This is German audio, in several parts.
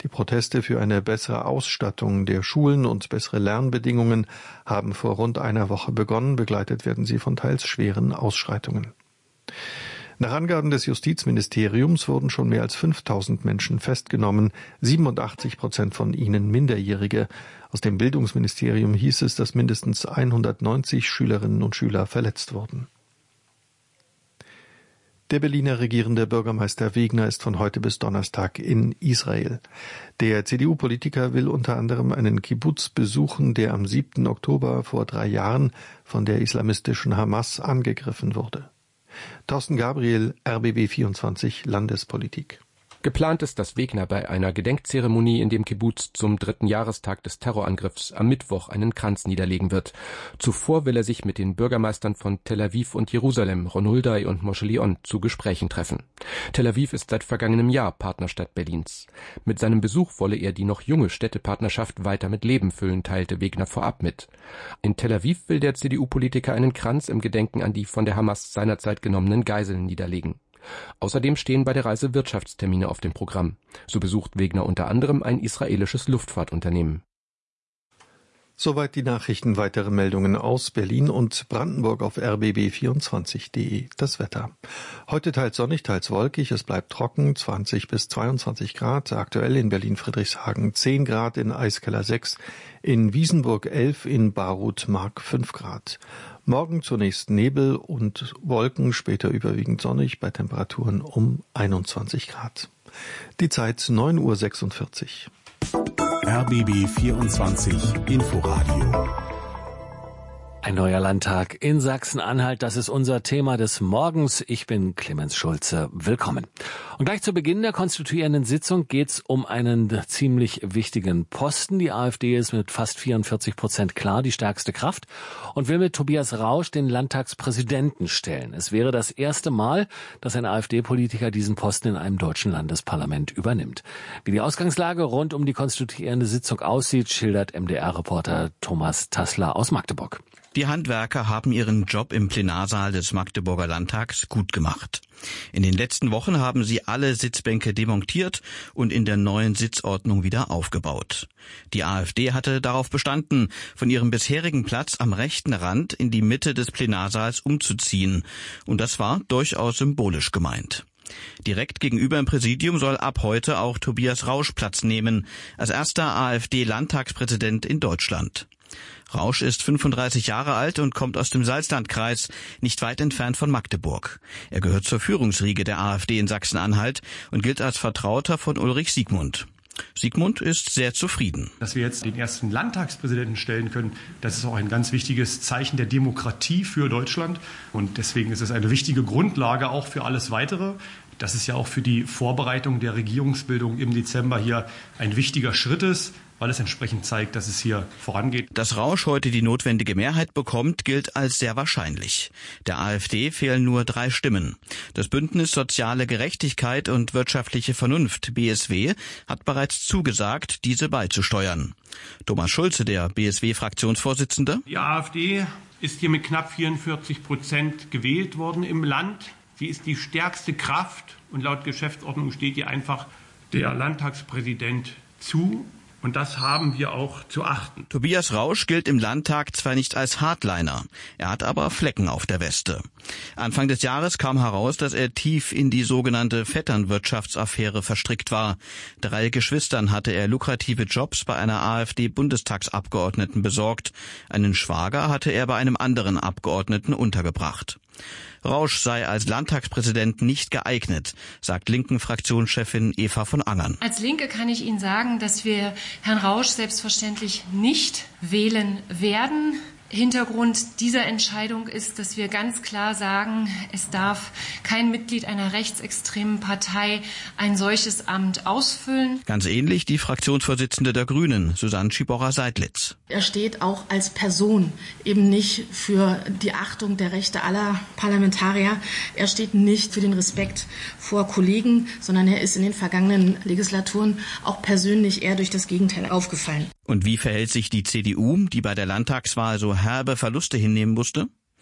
Die Proteste für eine bessere Ausstattung der Schulen und bessere Lernbedingungen haben vor rund einer Woche begonnen. Begleitet werden sie von teils schweren Ausschreitungen. Nach Angaben des Justizministeriums wurden schon mehr als 5.000 Menschen festgenommen, 87% von ihnen Minderjährige. Aus dem Bildungsministerium hieß es, dass mindestens 190 Schülerinnen und Schüler verletzt wurden. Der Berliner regierende Bürgermeister Wegner ist von heute bis Donnerstag in Israel. Der CDU-Politiker will unter anderem einen Kibbuz besuchen, der am 7. Oktober vor 3 Jahren von der islamistischen Hamas angegriffen wurde. Thorsten Gabriel, RBB 24 Landespolitik. Geplant ist, dass Wegner bei einer Gedenkzeremonie in dem Kibbuz zum 3. Jahrestag des Terrorangriffs am Mittwoch einen Kranz niederlegen wird. Zuvor will er sich mit den Bürgermeistern von Tel Aviv und Jerusalem, Ron Huldai und Moshe Lion, zu Gesprächen treffen. Tel Aviv ist seit vergangenem Jahr Partnerstadt Berlins. Mit seinem Besuch wolle er die noch junge Städtepartnerschaft weiter mit Leben füllen, teilte Wegner vorab mit. In Tel Aviv will der CDU-Politiker einen Kranz im Gedenken an die von der Hamas seinerzeit genommenen Geiseln niederlegen. Außerdem stehen bei der Reise Wirtschaftstermine auf dem Programm. So besucht Wegner unter anderem ein israelisches Luftfahrtunternehmen. Soweit die Nachrichten. Weitere Meldungen aus Berlin und Brandenburg auf rbb24.de. Das Wetter. Heute teils sonnig, teils wolkig. Es bleibt trocken, 20 bis 22 Grad. Aktuell in Berlin-Friedrichshagen 10 Grad, in Eiskeller 6, in Wiesenburg 11, in Barut-Mark 5 Grad. Morgen zunächst Nebel und Wolken, später überwiegend sonnig bei Temperaturen um 21 Grad. Die Zeit 9:46 Uhr. RBB 24 Inforadio. Ein neuer Landtag in Sachsen-Anhalt, das ist unser Thema des Morgens. Ich bin Clemens Schulze. Willkommen. Und gleich zu Beginn der konstituierenden Sitzung geht es um einen ziemlich wichtigen Posten. Die AfD ist mit fast 44% klar die stärkste Kraft und will mit Tobias Rausch den Landtagspräsidenten stellen. Es wäre das erste Mal, dass ein AfD-Politiker diesen Posten in einem deutschen Landesparlament übernimmt. Wie die Ausgangslage rund um die konstituierende Sitzung aussieht, schildert MDR-Reporter Thomas Tassler aus Magdeburg. Die Handwerker haben ihren Job im Plenarsaal des Magdeburger Landtags gut gemacht. In den letzten Wochen haben sie alle Sitzbänke demontiert und in der neuen Sitzordnung wieder aufgebaut. Die AfD hatte darauf bestanden, von ihrem bisherigen Platz am rechten Rand in die Mitte des Plenarsaals umzuziehen. Und das war durchaus symbolisch gemeint. Direkt gegenüber im Präsidium soll ab heute auch Tobias Rausch Platz nehmen, als erster AfD-Landtagspräsident in Deutschland. Rausch ist 35 Jahre alt und kommt aus dem Salzlandkreis, nicht weit entfernt von Magdeburg. Er gehört zur Führungsriege der AfD in Sachsen-Anhalt und gilt als Vertrauter von Ulrich Siegmund. Siegmund ist sehr zufrieden. Dass wir jetzt den ersten Landtagspräsidenten stellen können, das ist auch ein ganz wichtiges Zeichen der Demokratie für Deutschland. Und deswegen ist es eine wichtige Grundlage auch für alles Weitere. Das ist ja auch für die Vorbereitung der Regierungsbildung im Dezember hier ein wichtiger Schritt ist, weil es entsprechend zeigt, dass es hier vorangeht. Dass Rausch heute die notwendige Mehrheit bekommt, gilt als sehr wahrscheinlich. Der AfD fehlen nur 3 Stimmen. Das Bündnis Soziale Gerechtigkeit und wirtschaftliche Vernunft, BSW, hat bereits zugesagt, diese beizusteuern. Thomas Schulze, der BSW-Fraktionsvorsitzende. Die AfD ist hier mit knapp 44% gewählt worden im Land. Sie ist die stärkste Kraft und laut Geschäftsordnung steht ihr einfach der Landtagspräsident zu. Und das haben wir auch zu achten. Tobias Rausch gilt im Landtag zwar nicht als Hardliner, er hat aber Flecken auf der Weste. Anfang des Jahres kam heraus, dass er tief in die sogenannte Vetternwirtschaftsaffäre verstrickt war. 3 Geschwistern hatte er lukrative Jobs bei einer AfD-Bundestagsabgeordneten besorgt. Einen Schwager hatte er bei einem anderen Abgeordneten untergebracht. Rausch sei als Landtagspräsident nicht geeignet, sagt Linken-Fraktionschefin Eva von Angern. Als Linke kann ich Ihnen sagen, dass wir Herrn Rausch selbstverständlich nicht wählen werden. Hintergrund dieser Entscheidung ist, dass wir ganz klar sagen, es darf kein Mitglied einer rechtsextremen Partei ein solches Amt ausfüllen. Ganz ähnlich die Fraktionsvorsitzende der Grünen, Susanne Schiborra-Seidlitz. Er steht auch als Person eben nicht für die Achtung der Rechte aller Parlamentarier. Er steht nicht für den Respekt vor Kollegen, sondern er ist in den vergangenen Legislaturen auch persönlich eher durch das Gegenteil aufgefallen. Und wie verhält sich die CDU, die bei der Landtagswahl so herbe Verluste hinnehmen musste?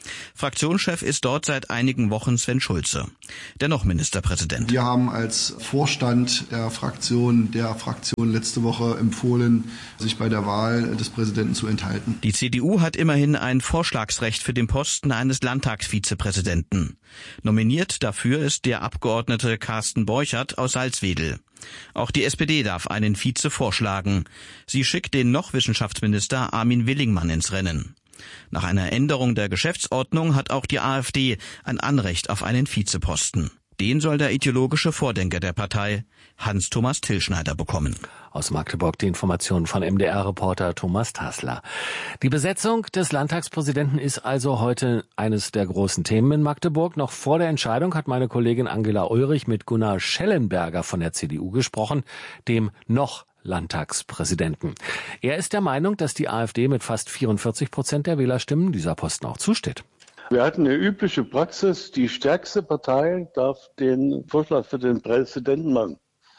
Fraktionschef ist dort seit einigen Wochen Sven Schulze, dennoch Ministerpräsident. Wir haben als Vorstand der Fraktion letzte Woche empfohlen, sich bei der Wahl des Präsidenten zu enthalten. Die CDU hat immerhin ein Vorschlagsrecht für den Posten eines Landtagsvizepräsidenten. Nominiert dafür ist der Abgeordnete Carsten Borchert aus Salzwedel. Auch die SPD darf einen Vize vorschlagen. Sie schickt den noch Wissenschaftsminister Armin Willingmann ins Rennen. Nach einer Änderung der Geschäftsordnung hat auch die AfD ein Anrecht auf einen Vizeposten. Den soll der ideologische Vordenker der Partei, Hans-Thomas Tillschneider, bekommen. Aus Magdeburg die Informationen von MDR-Reporter Thomas Tassler. Die Besetzung des Landtagspräsidenten ist also heute eines der großen Themen in Magdeburg. Noch vor der Entscheidung hat meine Kollegin Angela Ulrich mit Gunnar Schellenberger von der CDU gesprochen, dem noch Landtagspräsidenten. Er ist der Meinung, dass die AfD mit fast 44% der Wählerstimmen dieser Posten auch zusteht. Wir hatten eine übliche Praxis, die stärkste Partei darf den Vorschlag für den Präsidenten machen.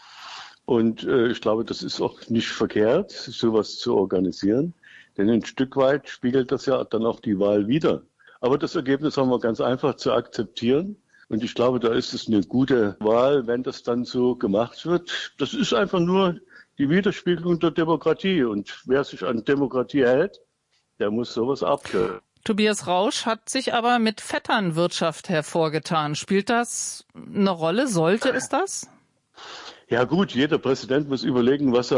Und ich glaube, das ist auch nicht verkehrt, sowas zu organisieren. Denn ein Stück weit spiegelt das ja dann auch die Wahl wider. Aber das Ergebnis haben wir ganz einfach zu akzeptieren. Und ich glaube, da ist es eine gute Wahl, wenn das dann so gemacht wird. Das ist einfach nur die Widerspiegelung der Demokratie. Und wer sich an Demokratie hält, der muss sowas abstellen. Tobias Rausch hat sich aber mit Vetternwirtschaft hervorgetan. Spielt das eine Rolle? Sollte es das? Ja gut, jeder Präsident muss überlegen, was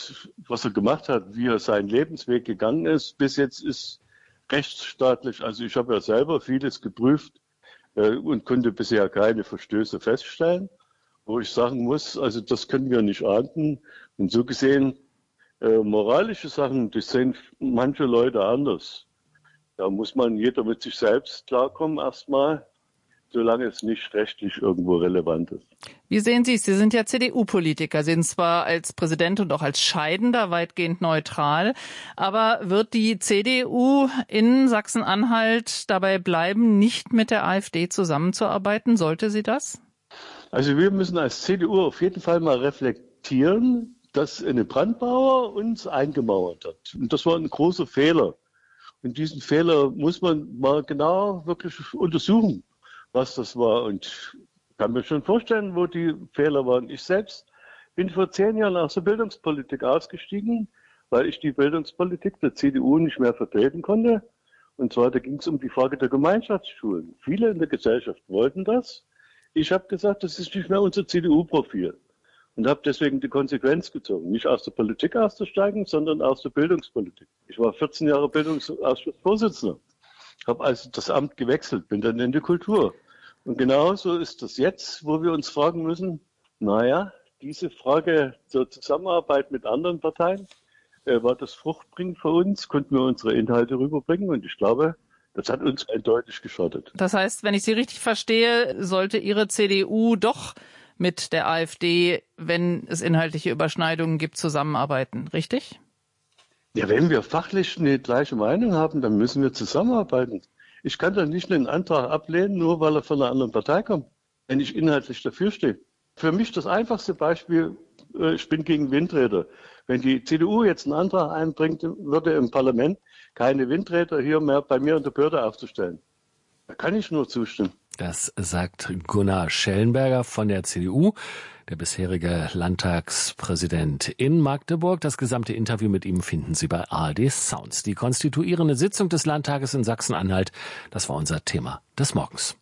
er gemacht hat, wie er seinen Lebensweg gegangen ist. Bis jetzt ist rechtsstaatlich, also ich habe ja selber vieles geprüft und konnte bisher keine Verstöße feststellen. Wo ich sagen muss, also das können wir nicht ahnden. Und so gesehen, moralische Sachen, das sehen manche Leute anders. Da muss jeder mit sich selbst klarkommen erstmal, solange es nicht rechtlich irgendwo relevant ist. Wie sehen Sie es? Sie sind ja CDU-Politiker, Sie sind zwar als Präsident und auch als Scheidender weitgehend neutral, aber wird die CDU in Sachsen-Anhalt dabei bleiben, nicht mit der AfD zusammenzuarbeiten? Sollte sie das? Also wir müssen als CDU auf jeden Fall mal reflektieren, dass eine Brandmauer uns eingemauert hat. Und das war ein großer Fehler. Und diesen Fehler muss man mal genau wirklich untersuchen, was das war. Und ich kann mir schon vorstellen, wo die Fehler waren. Ich selbst bin vor 10 Jahren aus der Bildungspolitik ausgestiegen, weil ich die Bildungspolitik der CDU nicht mehr vertreten konnte. Und zwar, da ging es um die Frage der Gemeinschaftsschulen. Viele in der Gesellschaft wollten das. Ich habe gesagt, das ist nicht mehr unser CDU-Profil. Und habe deswegen die Konsequenz gezogen. Nicht aus der Politik auszusteigen, sondern aus der Bildungspolitik. Ich war 14 Jahre Bildungsausschussvorsitzender. Habe also das Amt gewechselt, bin dann in die Kultur. Und genauso ist das jetzt, wo wir uns fragen müssen, diese Frage zur Zusammenarbeit mit anderen Parteien, war das fruchtbringend für uns? Konnten wir unsere Inhalte rüberbringen? Und ich glaube, das hat uns eindeutig geschadet. Das heißt, wenn ich Sie richtig verstehe, sollte Ihre CDU doch mit der AfD, wenn es inhaltliche Überschneidungen gibt, zusammenarbeiten, richtig? Ja, wenn wir fachlich eine gleiche Meinung haben, dann müssen wir zusammenarbeiten. Ich kann doch nicht einen Antrag ablehnen, nur weil er von einer anderen Partei kommt, wenn ich inhaltlich dafür stehe. Für mich das einfachste Beispiel, ich bin gegen Windräder. Wenn die CDU jetzt einen Antrag einbringt würde im Parlament, keine Windräder hier mehr bei mir in der Behörde aufzustellen, da kann ich nur zustimmen. Das sagt Gunnar Schellenberger von der CDU, der bisherige Landtagspräsident in Magdeburg. Das gesamte Interview mit ihm finden Sie bei ARD Sounds. Die konstituierende Sitzung des Landtages in Sachsen-Anhalt, das war unser Thema des Morgens.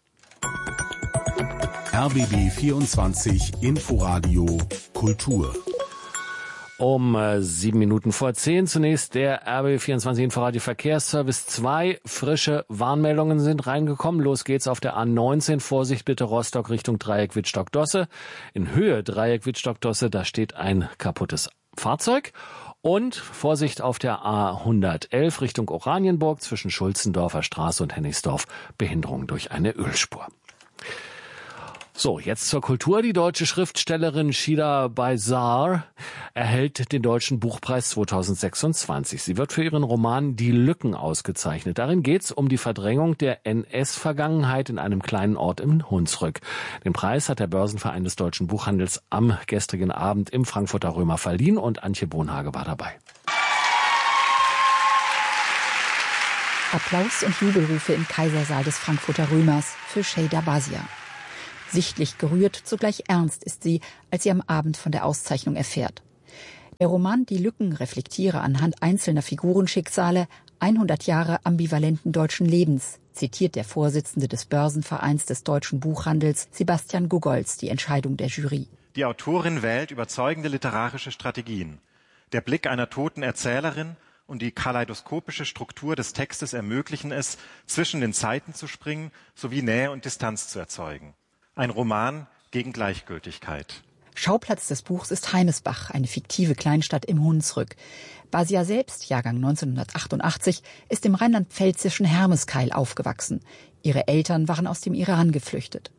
RBB 24 Inforadio Kultur. Um 7:07 zunächst der RBB24 Inforadio Verkehrsservice. 2 frische Warnmeldungen sind reingekommen. Los geht's auf der A19. Vorsicht bitte Rostock Richtung Dreieck Wittstock-Dosse. In Höhe Dreieck Wittstock-Dosse, da steht ein kaputtes Fahrzeug. Und Vorsicht auf der A111 Richtung Oranienburg zwischen Schulzendorfer Straße und Hennigsdorf. Behinderung durch eine Ölspur. So, jetzt zur Kultur. Die deutsche Schriftstellerin Shida Baizar erhält den Deutschen Buchpreis 2026. Sie wird für ihren Roman Die Lücken ausgezeichnet. Darin geht's um die Verdrängung der NS-Vergangenheit in einem kleinen Ort im Hunsrück. Den Preis hat der Börsenverein des deutschen Buchhandels am gestrigen Abend im Frankfurter Römer verliehen und Antje Bonhage war dabei. Applaus und Jubelrufe im Kaisersaal des Frankfurter Römers für Cheyda Bazia. Sichtlich gerührt, zugleich ernst ist sie, als sie am Abend von der Auszeichnung erfährt. Der Roman Die Lücken reflektiere anhand einzelner Figurenschicksale 100 Jahre ambivalenten deutschen Lebens, zitiert der Vorsitzende des Börsenvereins des deutschen Buchhandels, Sebastian Gugolz, die Entscheidung der Jury. Die Autorin wählt überzeugende literarische Strategien. Der Blick einer toten Erzählerin und die kaleidoskopische Struktur des Textes ermöglichen es, zwischen den Zeiten zu springen sowie Nähe und Distanz zu erzeugen. Ein Roman gegen Gleichgültigkeit. Schauplatz des Buchs ist Heimesbach, eine fiktive Kleinstadt im Hunsrück. Bazia selbst, Jahrgang 1988, ist im rheinland-pfälzischen Hermeskeil aufgewachsen. Ihre Eltern waren aus dem Iran geflüchtet.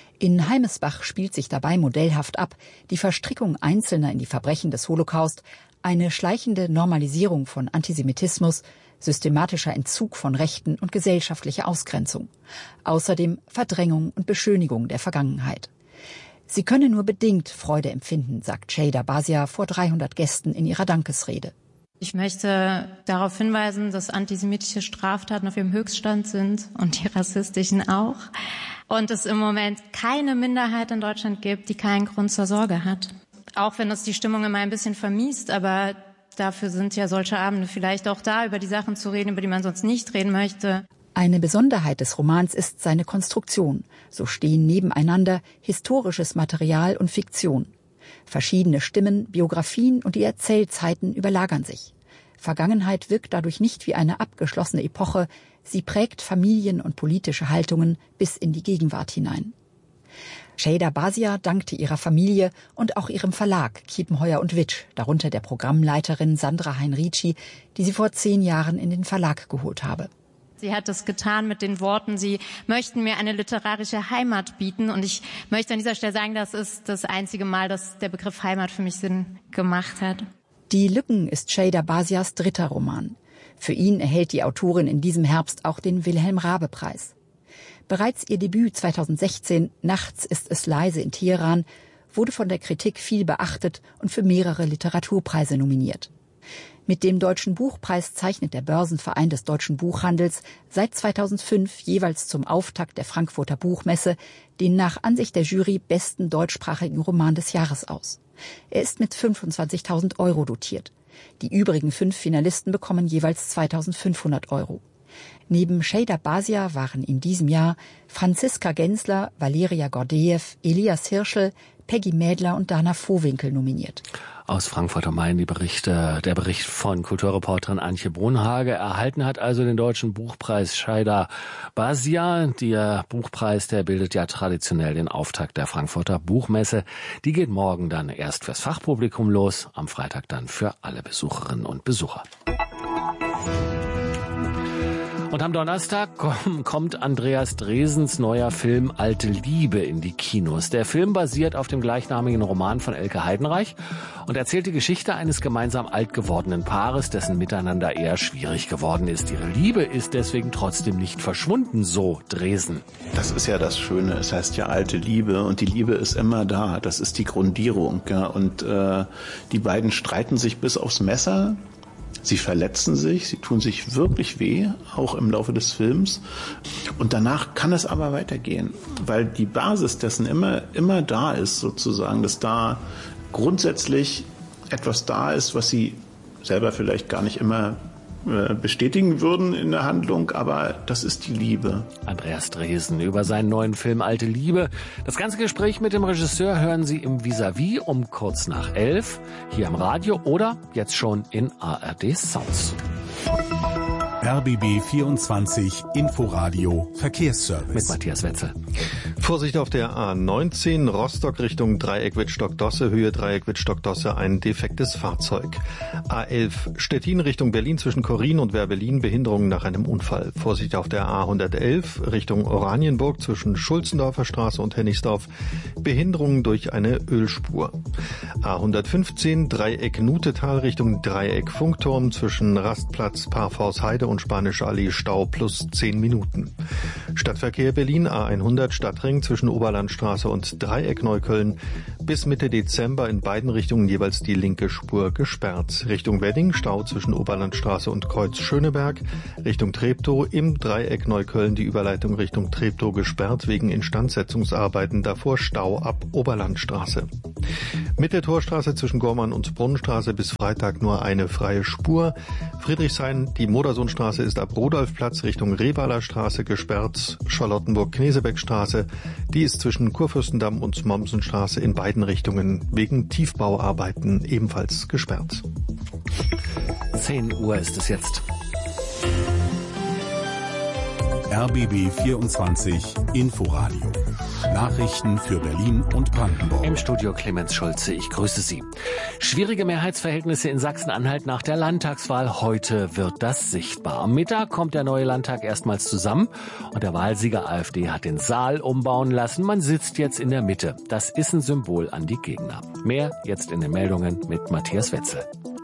In Heimesbach spielt sich dabei modellhaft ab die Verstrickung Einzelner in die Verbrechen des Holocaust, eine schleichende Normalisierung von Antisemitismus, systematischer Entzug von Rechten und gesellschaftliche Ausgrenzung. Außerdem Verdrängung und Beschönigung der Vergangenheit. Sie könne nur bedingt Freude empfinden, sagt Cheyda Bazia vor 300 Gästen in ihrer Dankesrede. Ich möchte darauf hinweisen, dass antisemitische Straftaten auf ihrem Höchststand sind und die rassistischen auch. Und es im Moment keine Minderheit in Deutschland gibt, die keinen Grund zur Sorge hat. Auch wenn das die Stimmung immer ein bisschen vermiest, aber dafür sind ja solche Abende vielleicht auch da, über die Sachen zu reden, über die man sonst nicht reden möchte. Eine Besonderheit des Romans ist seine Konstruktion. So stehen nebeneinander historisches Material und Fiktion. Verschiedene Stimmen, Biografien und die Erzählzeiten überlagern sich. Vergangenheit wirkt dadurch nicht wie eine abgeschlossene Epoche, sie prägt Familien und politische Haltungen bis in die Gegenwart hinein. Cheyda Bazia dankte ihrer Familie und auch ihrem Verlag Kiepenheuer & Witsch, darunter der Programmleiterin Sandra Heinrici, die sie vor 10 Jahren in den Verlag geholt habe. Sie hat das getan mit den Worten, sie möchten mir eine literarische Heimat bieten. Und ich möchte an dieser Stelle sagen, das ist das einzige Mal, dass der Begriff Heimat für mich Sinn gemacht hat. Die Lücken ist Cheyda Bazias 3. Roman. Für ihn erhält die Autorin in diesem Herbst auch den Wilhelm-Raabe-Preis. Bereits ihr Debüt 2016, Nachts ist es leise in Teheran, wurde von der Kritik viel beachtet und für mehrere Literaturpreise nominiert. Mit dem Deutschen Buchpreis zeichnet der Börsenverein des deutschen Buchhandels seit 2005 jeweils zum Auftakt der Frankfurter Buchmesse den nach Ansicht der Jury besten deutschsprachigen Roman des Jahres aus. Er ist mit 25.000 € dotiert. Die übrigen 5 Finalisten bekommen jeweils 2.500 €. Neben Cheyda Bazia waren in diesem Jahr Franziska Gensler, Valeria Gordejew, Elias Hirschel, Peggy Mädler und Dana Vohwinkel nominiert. Aus Frankfurt am Main der Bericht von Kulturreporterin Antje Brunhage. Erhalten hat also den Deutschen Buchpreis Cheyda Bazia. Der Buchpreis, der bildet ja traditionell den Auftakt der Frankfurter Buchmesse. Die geht morgen dann erst fürs Fachpublikum los, am Freitag dann für alle Besucherinnen und Besucher. Und am Donnerstag kommt Andreas Dresens neuer Film Alte Liebe in die Kinos. Der Film basiert auf dem gleichnamigen Roman von Elke Heidenreich und erzählt die Geschichte eines gemeinsam alt gewordenen Paares, dessen Miteinander eher schwierig geworden ist. Ihre Liebe ist deswegen trotzdem nicht verschwunden, so Dresen. Das ist ja das Schöne. Es heißt ja alte Liebe und die Liebe ist immer da. Das ist die Grundierung. Ja. Und die beiden streiten sich bis aufs Messer. Sie verletzen sich, sie tun sich wirklich weh, auch im Laufe des Films. Und danach kann es aber weitergehen, weil die Basis dessen immer da ist, sozusagen, dass da grundsätzlich etwas da ist, was sie selber vielleicht gar nicht immer bestätigen würden in der Handlung, aber das ist die Liebe. Andreas Dresen über seinen neuen Film Alte Liebe. Das ganze Gespräch mit dem Regisseur hören Sie im Vis-à-vis um kurz nach 11 hier im Radio oder jetzt schon in ARD Sounds. RBB 24 Inforadio Verkehrsservice. Mit Matthias Wetzel. Vorsicht auf der A19 Rostock Richtung Dreieck-Wittstock-Dosse, Höhe Dreieck-Wittstock-Dosse, ein defektes Fahrzeug. A11 Stettin Richtung Berlin zwischen Korin und Werbelin, Behinderungen nach einem Unfall. Vorsicht auf der A111 Richtung Oranienburg zwischen Schulzendorfer Straße und Hennigsdorf, Behinderungen durch eine Ölspur. A115 Dreieck Nutetal Richtung Dreieck Funkturm zwischen Rastplatz Parforce-Heide und Spanische Allee Stau plus 10 Minuten. Stadtverkehr Berlin A100 Stadtring Wedding zwischen Oberlandstraße und Dreieck-Neukölln. Bis Mitte Dezember in beiden Richtungen jeweils die linke Spur gesperrt. Richtung Wedding Stau zwischen Oberlandstraße und Kreuz Schöneberg. Richtung Treptow im Dreieck-Neukölln die Überleitung Richtung Treptow gesperrt wegen Instandsetzungsarbeiten. Davor Stau ab Oberlandstraße. Mit der Torstraße zwischen Gormann und Brunnenstraße bis Freitag nur eine freie Spur. Friedrichshain, die Modersohnstraße ist ab Rudolfplatz Richtung Revaler Straße gesperrt. Charlottenburg-Knesebeck-Straße, die ist zwischen Kurfürstendamm und Mommsenstraße in beiden Richtungen wegen Tiefbauarbeiten ebenfalls gesperrt. 10 Uhr ist es jetzt. RBB 24 Inforadio. Nachrichten für Berlin und Brandenburg. Im Studio Clemens Schulze, ich grüße Sie. Schwierige Mehrheitsverhältnisse in Sachsen-Anhalt nach der Landtagswahl. Heute wird das sichtbar. Am Mittag kommt der neue Landtag erstmals zusammen und der Wahlsieger AfD hat den Saal umbauen lassen. Man sitzt jetzt in der Mitte. Das ist ein Symbol an die Gegner. Mehr jetzt in den Meldungen mit Matthias Wetzel.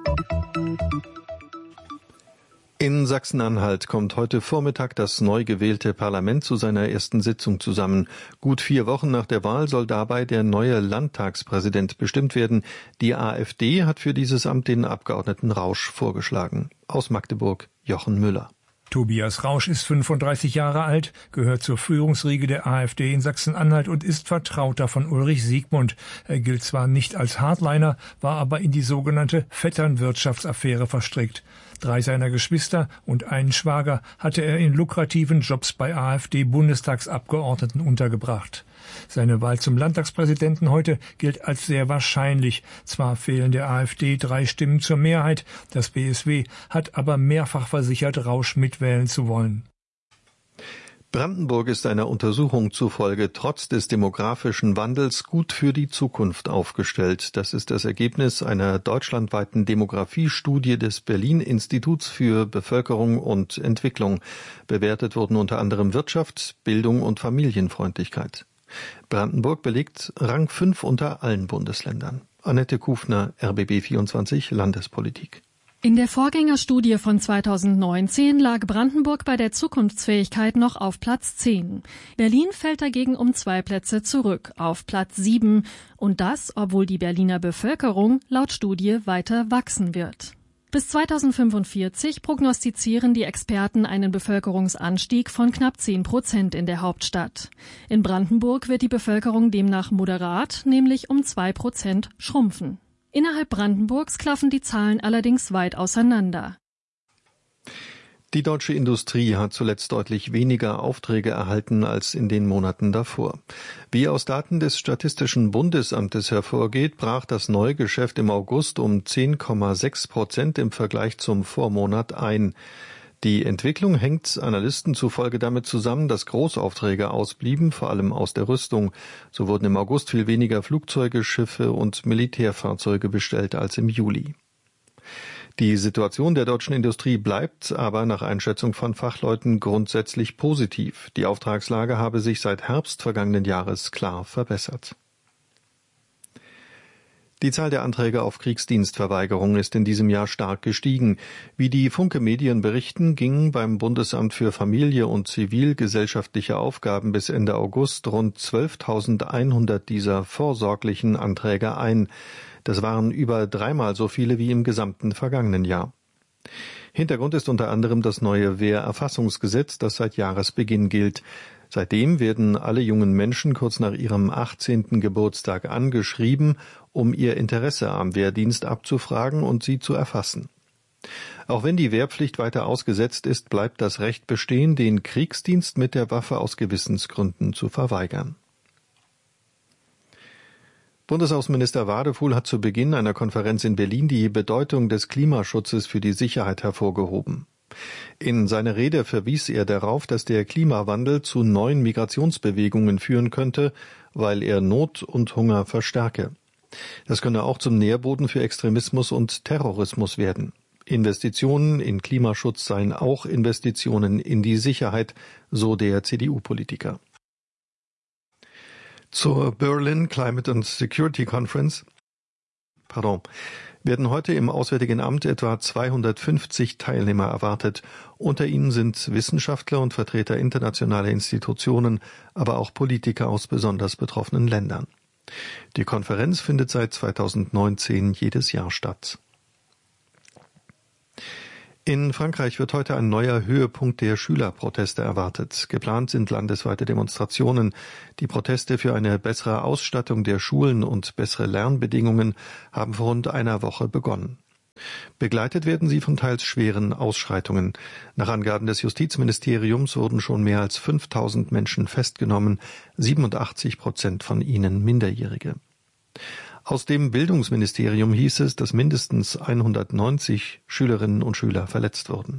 In Sachsen-Anhalt kommt heute Vormittag das neu gewählte Parlament zu seiner ersten Sitzung zusammen. Gut 4 Wochen nach der Wahl soll dabei der neue Landtagspräsident bestimmt werden. Die AfD hat für dieses Amt den Abgeordneten Rausch vorgeschlagen. Aus Magdeburg Jochen Müller. Tobias Rausch ist 35 Jahre alt, gehört zur Führungsriege der AfD in Sachsen-Anhalt und ist Vertrauter von Ulrich Siegmund. Er gilt zwar nicht als Hardliner, war aber in die sogenannte Vetternwirtschaftsaffäre verstrickt. 3 seiner Geschwister und einen Schwager hatte er in lukrativen Jobs bei AfD-Bundestagsabgeordneten untergebracht. Seine Wahl zum Landtagspräsidenten heute gilt als sehr wahrscheinlich. Zwar fehlen der AfD 3 Stimmen zur Mehrheit, das BSW hat aber mehrfach versichert, Rausch mitwählen zu wollen. Brandenburg ist einer Untersuchung zufolge trotz des demografischen Wandels gut für die Zukunft aufgestellt. Das ist das Ergebnis einer deutschlandweiten Demografiestudie des Berlin-Instituts für Bevölkerung und Entwicklung. Bewertet wurden unter anderem Wirtschaft, Bildung und Familienfreundlichkeit. Brandenburg belegt Rang 5 unter allen Bundesländern. Annette Kufner, RBB 24 Landespolitik. In der Vorgängerstudie von 2019 lag Brandenburg bei der Zukunftsfähigkeit noch auf Platz 10. Berlin fällt dagegen um 2 Plätze zurück, auf Platz 7. Und das, obwohl die Berliner Bevölkerung laut Studie weiter wachsen wird. Bis 2045 prognostizieren die Experten einen Bevölkerungsanstieg von knapp 10% in der Hauptstadt. In Brandenburg wird die Bevölkerung demnach moderat, nämlich um 2% schrumpfen. Innerhalb Brandenburgs klaffen die Zahlen allerdings weit auseinander. Die deutsche Industrie hat zuletzt deutlich weniger Aufträge erhalten als in den Monaten davor. Wie aus Daten des Statistischen Bundesamtes hervorgeht, brach das Neugeschäft im August um 10,6% im Vergleich zum Vormonat ein. Die Entwicklung hängt Analysten zufolge damit zusammen, dass Großaufträge ausblieben, vor allem aus der Rüstung. So wurden im August viel weniger Flugzeuge, Schiffe und Militärfahrzeuge bestellt als im Juli. Die Situation der deutschen Industrie bleibt aber nach Einschätzung von Fachleuten grundsätzlich positiv. Die Auftragslage habe sich seit Herbst vergangenen Jahres klar verbessert. Die Zahl der Anträge auf Kriegsdienstverweigerung ist in diesem Jahr stark gestiegen. Wie die Funke Medien berichten, gingen beim Bundesamt für Familie und zivilgesellschaftliche Aufgaben bis Ende August rund 12.100 dieser vorsorglichen Anträge ein. Das waren über 3-mal so viele wie im gesamten vergangenen Jahr. Hintergrund ist unter anderem das neue Wehrerfassungsgesetz, das seit Jahresbeginn gilt. Seitdem werden alle jungen Menschen kurz nach ihrem 18. Geburtstag angeschrieben, um ihr Interesse am Wehrdienst abzufragen und sie zu erfassen. Auch wenn die Wehrpflicht weiter ausgesetzt ist, bleibt das Recht bestehen, den Kriegsdienst mit der Waffe aus Gewissensgründen zu verweigern. Bundesaußenminister Wadefuhl hat zu Beginn einer Konferenz in Berlin die Bedeutung des Klimaschutzes für die Sicherheit hervorgehoben. In seiner Rede verwies er darauf, dass der Klimawandel zu neuen Migrationsbewegungen führen könnte, weil er Not und Hunger verstärke. Das könne auch zum Nährboden für Extremismus und Terrorismus werden. Investitionen in Klimaschutz seien auch Investitionen in die Sicherheit, so der CDU-Politiker. Zur Berlin Climate and Security Conference werden heute im Auswärtigen Amt etwa 250 Teilnehmer erwartet. Unter ihnen sind Wissenschaftler und Vertreter internationaler Institutionen, aber auch Politiker aus besonders betroffenen Ländern. Die Konferenz findet seit 2019 jedes Jahr statt. In Frankreich wird heute ein neuer Höhepunkt der Schülerproteste erwartet. Geplant sind landesweite Demonstrationen. Die Proteste für eine bessere Ausstattung der Schulen und bessere Lernbedingungen haben vor rund einer Woche begonnen. Begleitet werden sie von teils schweren Ausschreitungen. Nach Angaben des Justizministeriums wurden schon mehr als 5000 Menschen festgenommen, 87% von ihnen Minderjährige. Aus dem Bildungsministerium hieß es, dass mindestens 190 Schülerinnen und Schüler verletzt wurden.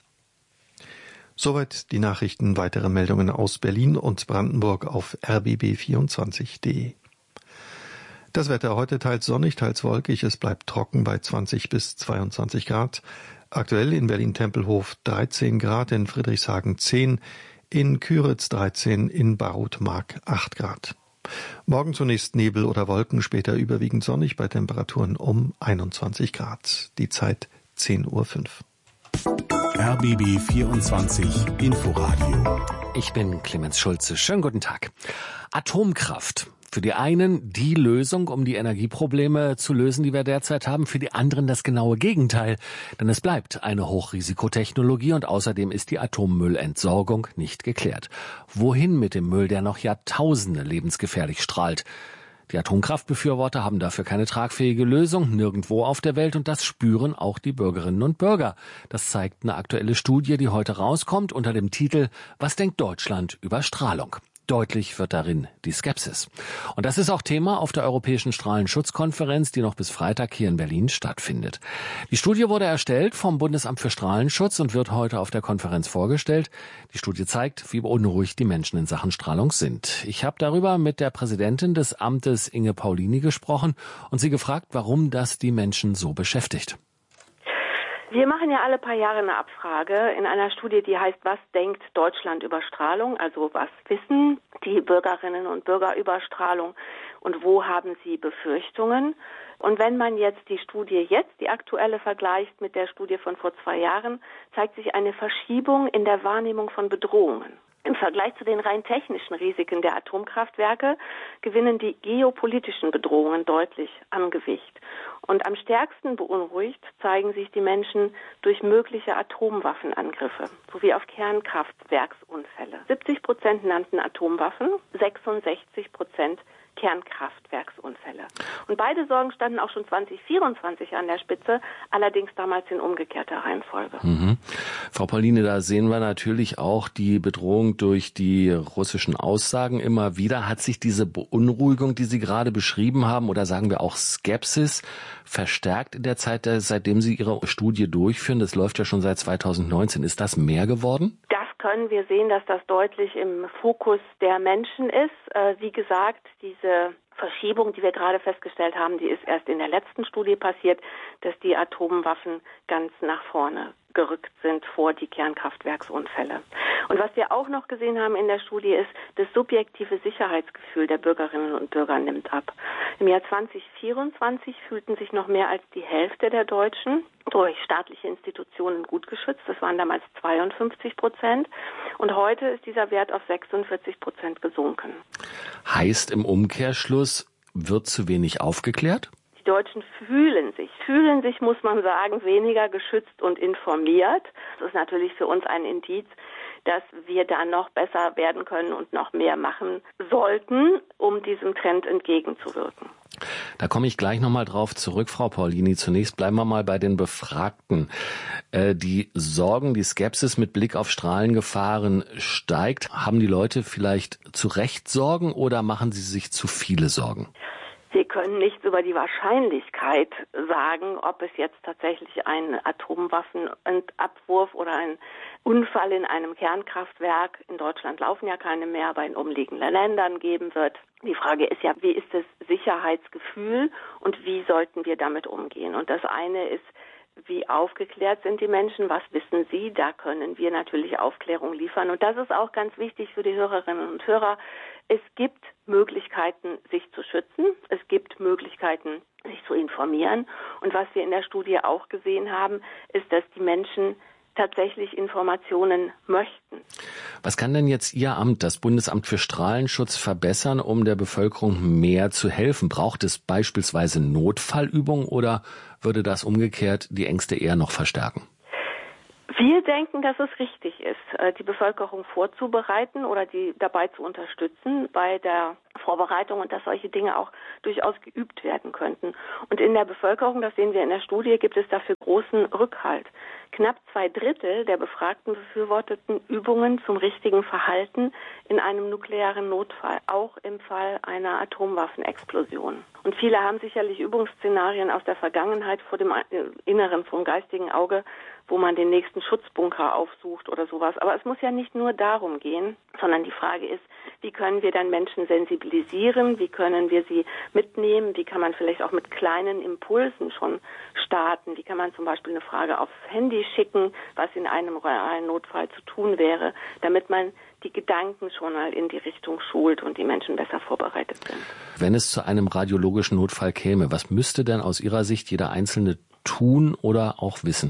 Soweit die Nachrichten. Weitere Meldungen aus Berlin und Brandenburg auf rbb24.de. Das Wetter heute teils sonnig, teils wolkig. Es bleibt trocken bei 20 bis 22 Grad. Aktuell in Berlin-Tempelhof 13 Grad, in Friedrichshagen 10, in Küritz 13, in Barutmark 8 Grad. Morgen zunächst Nebel oder Wolken, später überwiegend sonnig bei Temperaturen um 21 Grad. Die Zeit 10:05 Uhr. RBB 24 Inforadio. Ich bin Clemens Schulze. Schönen guten Tag. Atomkraft. Für die einen die Lösung, um die Energieprobleme zu lösen, die wir derzeit haben. Für die anderen das genaue Gegenteil. Denn es bleibt eine Hochrisikotechnologie und außerdem ist die Atommüllentsorgung nicht geklärt. Wohin mit dem Müll, der noch Jahrtausende lebensgefährlich strahlt? Die Atomkraftbefürworter haben dafür keine tragfähige Lösung, nirgendwo auf der Welt, und das spüren auch die Bürgerinnen und Bürger. Das zeigt eine aktuelle Studie, die heute rauskommt, unter dem Titel »Was denkt Deutschland über Strahlung?« Deutlich wird darin die Skepsis. Und das ist auch Thema auf der Europäischen Strahlenschutzkonferenz, die noch bis Freitag hier in Berlin stattfindet. Die Studie wurde erstellt vom Bundesamt für Strahlenschutz und wird heute auf der Konferenz vorgestellt. Die Studie zeigt, wie beunruhigt die Menschen in Sachen Strahlung sind. Ich habe darüber mit der Präsidentin des Amtes, Inge Paulini, gesprochen und sie gefragt, warum das die Menschen so beschäftigt. Wir machen ja alle paar Jahre eine Abfrage in einer Studie, die heißt, was denkt Deutschland über Strahlung? Also was wissen die Bürgerinnen und Bürger über Strahlung und wo haben sie Befürchtungen? Und wenn man jetzt die Studie die aktuelle vergleicht mit der Studie von vor 2 Jahren, zeigt sich eine Verschiebung in der Wahrnehmung von Bedrohungen. Im Vergleich zu den rein technischen Risiken der Atomkraftwerke gewinnen die geopolitischen Bedrohungen deutlich an Gewicht. Und am stärksten beunruhigt zeigen sich die Menschen durch mögliche Atomwaffenangriffe sowie auf Kernkraftwerksunfälle. 70% nannten Atomwaffen, 66% Kernkraftwerksunfälle. Und beide Sorgen standen auch schon 2024 an der Spitze, allerdings damals in umgekehrter Reihenfolge. Frau Paulini, da sehen wir natürlich auch die Bedrohung durch die russischen Aussagen immer wieder. Hat sich diese Beunruhigung, die Sie gerade beschrieben haben, oder sagen wir auch Skepsis, verstärkt in der Zeit, seitdem Sie Ihre Studie durchführen? Das läuft ja schon seit 2019. Ist das mehr geworden? Das können wir sehen, dass das deutlich im Fokus der Menschen ist. Wie gesagt, diese Verschiebung, die wir gerade festgestellt haben, die ist erst in der letzten Studie passiert, dass die Atomwaffen ganz nach vorne gerückt sind vor die Kernkraftwerksunfälle. Und was wir auch noch gesehen haben in der Studie ist, das subjektive Sicherheitsgefühl der Bürgerinnen und Bürger nimmt ab. Im Jahr 2024 fühlten sich noch mehr als die Hälfte der Deutschen durch staatliche Institutionen gut geschützt. Das waren damals 52%. Und heute ist dieser Wert auf 46% gesunken. Heißt im Umkehrschluss, wird zu wenig aufgeklärt? Die Deutschen fühlen sich, muss man sagen, weniger geschützt und informiert. Das ist natürlich für uns ein Indiz, dass wir da noch besser werden können und noch mehr machen sollten, um diesem Trend entgegenzuwirken. Da komme ich gleich nochmal drauf zurück, Frau Paulini. Zunächst bleiben wir mal bei den Befragten. Die Sorgen, die Skepsis mit Blick auf Strahlengefahren steigt. Haben die Leute vielleicht zu Recht Sorgen oder machen sie sich zu viele Sorgen? Wir können nichts über die Wahrscheinlichkeit sagen, ob es jetzt tatsächlich einen Atomwaffenabwurf oder einen Unfall in einem Kernkraftwerk, in Deutschland laufen ja keine mehr, aber in umliegenden Ländern geben wird. Die Frage ist ja, wie ist das Sicherheitsgefühl und wie sollten wir damit umgehen? Und das eine ist, wie aufgeklärt sind die Menschen, was wissen sie? Da können wir natürlich Aufklärung liefern. Und das ist auch ganz wichtig für die Hörerinnen und Hörer. Es gibt Möglichkeiten, sich zu schützen. Es gibt Möglichkeiten, sich zu informieren. Und was wir in der Studie auch gesehen haben, ist, dass die Menschen tatsächlich Informationen möchten. Was kann denn jetzt Ihr Amt, das Bundesamt für Strahlenschutz, verbessern, um der Bevölkerung mehr zu helfen? Braucht es beispielsweise Notfallübungen oder würde das umgekehrt die Ängste eher noch verstärken? Wir denken, dass es richtig ist, die Bevölkerung vorzubereiten oder die dabei zu unterstützen bei der Vorbereitung und dass solche Dinge auch durchaus geübt werden könnten. Und in der Bevölkerung, das sehen wir in der Studie, gibt es dafür großen Rückhalt. Knapp 2/3 der Befragten befürworteten Übungen zum richtigen Verhalten in einem nuklearen Notfall, auch im Fall einer Atomwaffenexplosion. Und viele haben sicherlich Übungsszenarien aus der Vergangenheit vor dem Inneren, vom geistigen Auge, wo man den nächsten Schutzbunker aufsucht oder sowas. Aber es muss ja nicht nur darum gehen, sondern die Frage ist, wie können wir dann Menschen sensibilisieren, wie können wir sie mitnehmen, wie kann man vielleicht auch mit kleinen Impulsen schon starten, wie kann man zum Beispiel eine Frage aufs Handy schicken, was in einem realen Notfall zu tun wäre, damit man die Gedanken schon mal in die Richtung schult und die Menschen besser vorbereitet sind. Wenn es zu einem radiologischen Notfall käme, was müsste denn aus Ihrer Sicht jeder Einzelne tun oder auch wissen?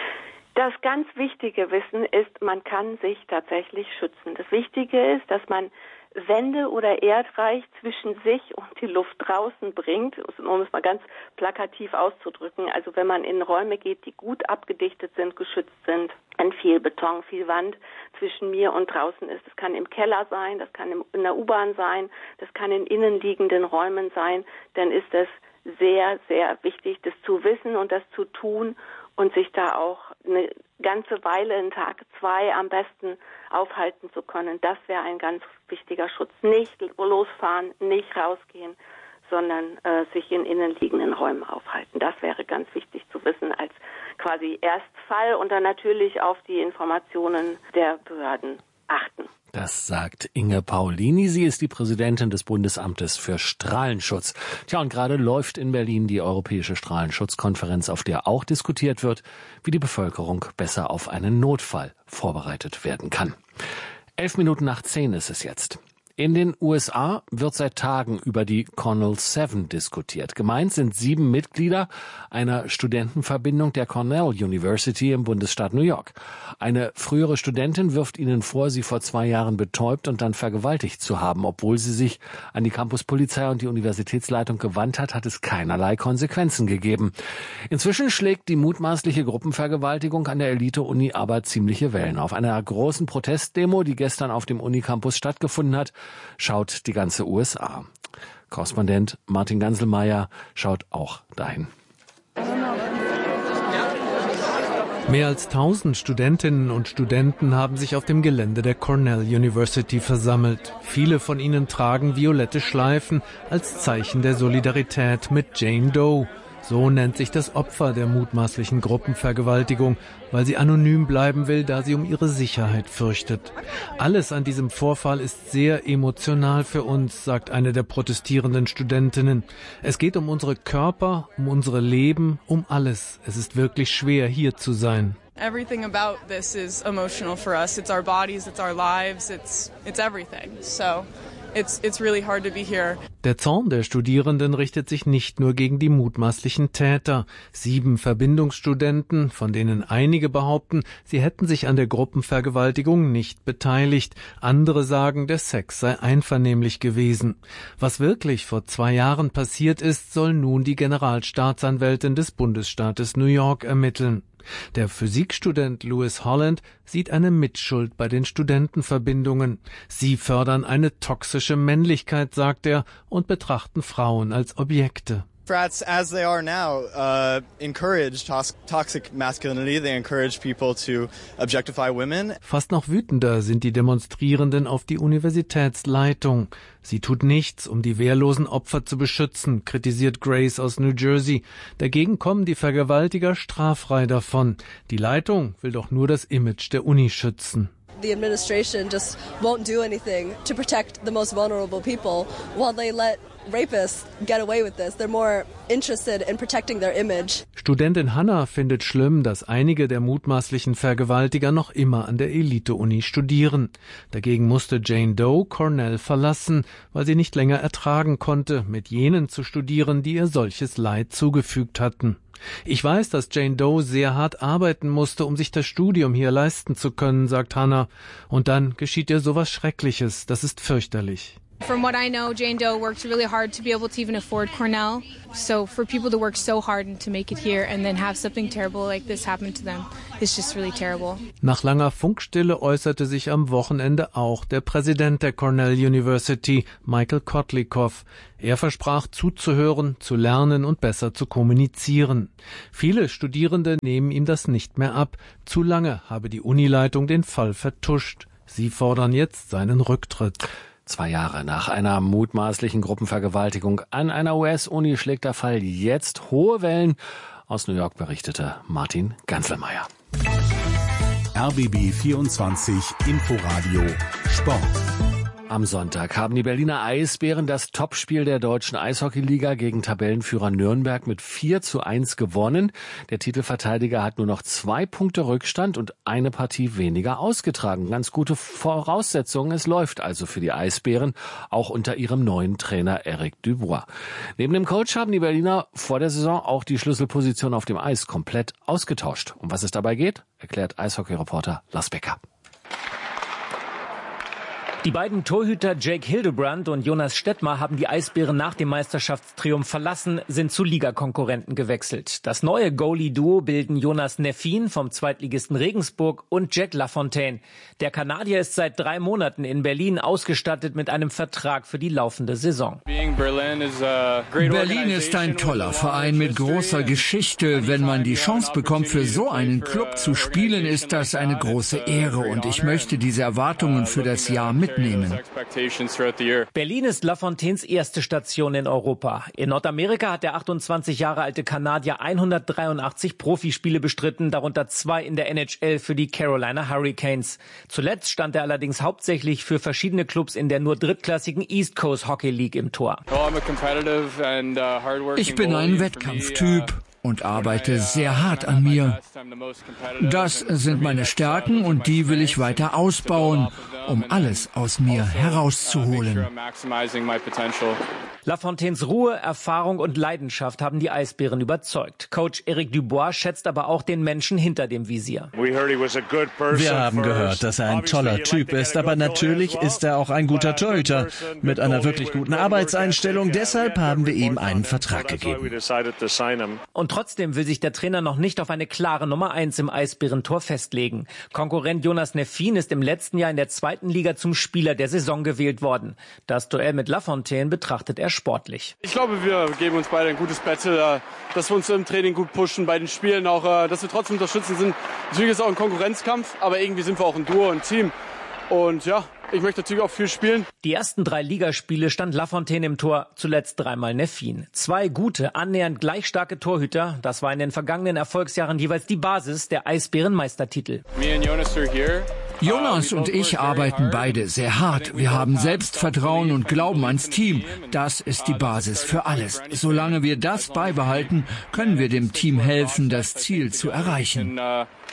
Das ganz wichtige Wissen ist, man kann sich tatsächlich schützen. Das Wichtige ist, dass man Wände oder Erdreich zwischen sich und die Luft draußen bringt, um es mal ganz plakativ auszudrücken. Also wenn man in Räume geht, die gut abgedichtet sind, geschützt sind, wenn viel Beton, viel Wand zwischen mir und draußen ist. Das kann im Keller sein, das kann in der U-Bahn sein, das kann in innenliegenden Räumen sein. Dann ist es sehr, sehr wichtig, das zu wissen und das zu tun und sich da auch eine ganze Weile, einen Tag, 2 am besten aufhalten zu können. Das wäre ein ganz wichtiger Schutz. Nicht losfahren, nicht rausgehen, sondern sich in innenliegenden Räumen aufhalten. Das wäre ganz wichtig zu wissen als quasi Erstfall und dann natürlich auf die Informationen der Behörden achten. Das sagt Inge Paulini. Sie ist die Präsidentin des Bundesamtes für Strahlenschutz. Tja, und gerade läuft in Berlin die Europäische Strahlenschutzkonferenz, auf der auch diskutiert wird, wie die Bevölkerung besser auf einen Notfall vorbereitet werden kann. 11:11 ist es jetzt. In den USA wird seit Tagen über die Cornell 7 diskutiert. Gemeint sind 7 Mitglieder einer Studentenverbindung der Cornell University im Bundesstaat New York. Eine frühere Studentin wirft ihnen vor, sie vor 2 Jahren betäubt und dann vergewaltigt zu haben. Obwohl sie sich an die Campuspolizei und die Universitätsleitung gewandt hat, hat es keinerlei Konsequenzen gegeben. Inzwischen schlägt die mutmaßliche Gruppenvergewaltigung an der Elite-Uni aber ziemliche Wellen. Auf einer großen Protestdemo, die gestern auf dem Unicampus stattgefunden hat, schaut die ganze USA. Korrespondent Martin Ganselmeier schaut auch dahin. Mehr als 1000 Studentinnen und Studenten haben sich auf dem Gelände der Cornell University versammelt. Viele von ihnen tragen violette Schleifen als Zeichen der Solidarität mit Jane Doe. So nennt sich das Opfer der mutmaßlichen Gruppenvergewaltigung, weil sie anonym bleiben will, da sie um ihre Sicherheit fürchtet. Alles an diesem Vorfall ist sehr emotional für uns, sagt eine der protestierenden Studentinnen. Es geht um unsere Körper, um unsere Leben, um alles. Es ist wirklich schwer, hier zu sein. Everything about this is emotional for us. It's our bodies, it's our lives, it's everything. So it's really hard to be here. Der Zorn der Studierenden richtet sich nicht nur gegen die mutmaßlichen Täter. 7 Verbindungsstudenten, von denen einige behaupten, sie hätten sich an der Gruppenvergewaltigung nicht beteiligt. Andere sagen, der Sex sei einvernehmlich gewesen. Was wirklich vor 2 Jahren passiert ist, soll nun die Generalstaatsanwältin des Bundesstaates New York ermitteln. Der Physikstudent Lewis Holland sieht eine Mitschuld bei den Studentenverbindungen. Sie fördern eine toxische Männlichkeit, sagt er, und betrachten Frauen als Objekte. Frats, as they are now, encourage toxic masculinity. They encourage people to objectify women. Fast noch wütender sind die Demonstrierenden auf die Universitätsleitung. Sie tut nichts, um die wehrlosen Opfer zu beschützen, kritisiert Grace aus New Jersey. Dagegen kommen die Vergewaltiger straffrei davon. Die Leitung will doch nur das Image der Uni schützen. The administration just won't do anything to protect the most vulnerable people while they let rapists get away with this. They're more interested in protecting their image. Studentin Hannah findet schlimm, dass einige der mutmaßlichen Vergewaltiger noch immer an der Elite-Uni studieren. Dagegen musste Jane Doe Cornell verlassen, weil sie nicht länger ertragen konnte, mit jenen zu studieren, die ihr solches Leid zugefügt hatten. Ich weiß, dass Jane Doe sehr hart arbeiten musste, um sich das Studium hier leisten zu können, sagt Hannah. Und dann geschieht ihr sowas Schreckliches. Das ist fürchterlich. From what I know, Jane Doe worked really hard to be able to even afford Cornell. So for people to work so hard and to make it here and then have something terrible like this happen to them is just really terrible. Nach langer Funkstille äußerte sich am Wochenende auch der Präsident der Cornell University, Michael Kotlikoff. Er versprach zuzuhören, zu lernen und besser zu kommunizieren. Viele Studierende nehmen ihm das nicht mehr ab. Zu lange habe die Unileitung den Fall vertuscht. Sie fordern jetzt seinen Rücktritt. 2 Jahre nach einer mutmaßlichen Gruppenvergewaltigung an einer US-Uni schlägt der Fall jetzt hohe Wellen. Aus New York berichtete Martin Ganzelmeier. RBB 24 Inforadio Sport. Am Sonntag haben die Berliner Eisbären das Topspiel der deutschen Eishockeyliga gegen Tabellenführer Nürnberg mit 4:1 gewonnen. Der Titelverteidiger hat nur noch 2 Punkte Rückstand und eine Partie weniger ausgetragen. Ganz gute Voraussetzungen. Es läuft also für die Eisbären, auch unter ihrem neuen Trainer Eric Dubois. Neben dem Coach haben die Berliner vor der Saison auch die Schlüsselposition auf dem Eis komplett ausgetauscht. Um was es dabei geht, erklärt Eishockey-Reporter Lars Becker. Die beiden Torhüter Jake Hildebrand und Jonas Stettmar haben die Eisbären nach dem Meisterschaftstriumph verlassen, sind zu Ligakonkurrenten gewechselt. Das neue Goalie-Duo bilden Jonas Neffin vom Zweitligisten Regensburg und Jack Lafontaine. Der Kanadier ist seit 3 Monaten in Berlin ausgestattet mit einem Vertrag für die laufende Saison. Berlin ist ein toller Verein mit großer Geschichte. Wenn man die Chance bekommt, für so einen Club zu spielen, ist das eine große Ehre und ich möchte diese Erwartungen für das Jahr mitnehmen. Berlin ist Lafontaines erste Station in Europa. In Nordamerika hat der 28 Jahre alte Kanadier 183 Profispiele bestritten, darunter 2 in der NHL für die Carolina Hurricanes. Zuletzt stand er allerdings hauptsächlich für verschiedene Clubs in der nur drittklassigen East Coast Hockey League im Tor. Ich bin ein Wettkampftyp und arbeite sehr hart an mir. Das sind meine Stärken und die will ich weiter ausbauen, um alles aus mir herauszuholen. Lafontaines Ruhe, Erfahrung und Leidenschaft haben die Eisbären überzeugt. Coach Eric Dubois schätzt aber auch den Menschen hinter dem Visier. Wir haben gehört, dass er ein toller Typ ist, aber natürlich ist er auch ein guter Torhüter mit einer wirklich guten Arbeitseinstellung. Deshalb haben wir ihm einen Vertrag gegeben. Und trotzdem will sich der Trainer noch nicht auf eine klare Nummer 1 im Eisbärentor festlegen. Konkurrent Jonas Neffin ist im letzten Jahr in der 2. Liga zum Spieler der Saison gewählt worden. Das Duell mit Lafontaine betrachtet er sportlich. Ich glaube, wir geben uns beide ein gutes Battle, dass wir uns im Training gut pushen, bei den Spielen auch, dass wir trotzdem unterstützen sind. Natürlich ist es auch ein Konkurrenzkampf, aber irgendwie sind wir auch ein Duo, ein Team. Und ja, ich möchte natürlich auch viel spielen. Die ersten 3 Ligaspiele stand Lafontaine im Tor, zuletzt 3-mal Neffin. 2 gute, annähernd gleich starke Torhüter. Das war in den vergangenen Erfolgsjahren jeweils die Basis der Eisbären-Meistertitel. Jonas und ich arbeiten beide sehr hart. Wir haben Selbstvertrauen und Glauben ans Team. Das ist die Basis für alles. Solange wir das beibehalten, können wir dem Team helfen, das Ziel zu erreichen.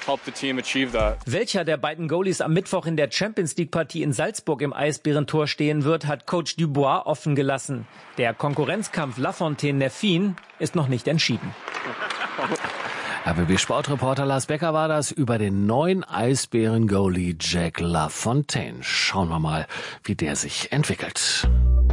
Welcher der beiden Goalies am Mittwoch in der Champions-League-Partie in Salzburg im Eisbärentor stehen wird, hat Coach Dubois offen gelassen. Der Konkurrenzkampf Lafontaine-Neffin ist noch nicht entschieden. RBB-Sportreporter Lars Becker war das über den neuen Eisbären-Goalie Jack Lafontaine. Schauen wir mal, wie der sich entwickelt.